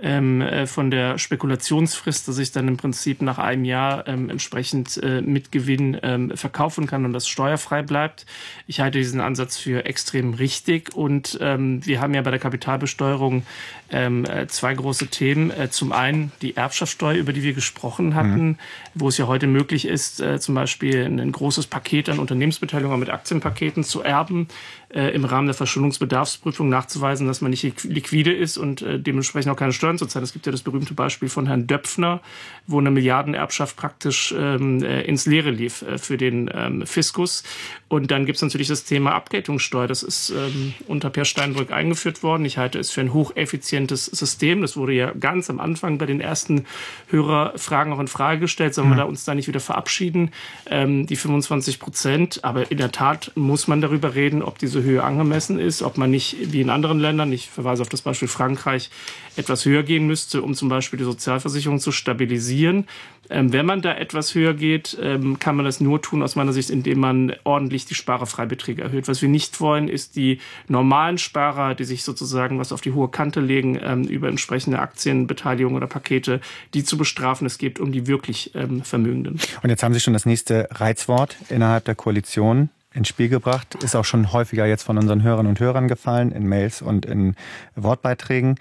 von der Spekulationsfrist, dass ich dann im Prinzip nach einem Jahr entsprechend mit Gewinn verkaufen kann und das steuerfrei bleibt. Ich halte diesen Ansatz für extrem richtig und wir haben ja bei der Kapitalbesteuerung zwei große Themen. Zum einen die Erbschaftssteuer, über die wir gesprochen hatten, wo es ja heute möglich ist, zum Beispiel ein großes Paket an Unternehmensbeteiligung mit Aktienpaketen zu erben, im Rahmen der Verschuldungsbedarfsprüfung nachzuweisen, dass man nicht liquide ist und dementsprechend auch keine Steuern zu zahlen. Es gibt ja das berühmte Beispiel von Herrn Döpfner, wo eine Milliardenerbschaft praktisch ins Leere lief für den Fiskus. Und dann gibt es natürlich das Thema Abgeltungssteuer. Das ist unter Per Steinbrück eingeführt worden. Ich halte es für ein hocheffizientes System. Das wurde ja ganz am Anfang bei den ersten Hörerfragen auch in Frage gestellt. Sollen wir uns da nicht wieder verabschieden? Die 25%. Aber in der Tat muss man darüber reden, ob diese Höhe angemessen ist, ob man nicht wie in anderen Ländern, ich verweise auf das Beispiel Frankreich, etwas höher gehen müsste, um zum Beispiel die Sozialversicherung zu stabilisieren. Wenn man da etwas höher geht, kann man das nur tun aus meiner Sicht, indem man ordentlich die Sparerfreibeträge erhöht. Was wir nicht wollen, ist die normalen Sparer, die sich sozusagen was auf die hohe Kante legen, über entsprechende Aktienbeteiligung oder Pakete, die zu bestrafen. Es geht um die wirklich Vermögenden. Und jetzt haben Sie schon das nächste Reizwort innerhalb der Koalition ins Spiel gebracht. Ist auch schon häufiger jetzt von unseren Hörerinnen und Hörern gefallen, in Mails und in Wortbeiträgen.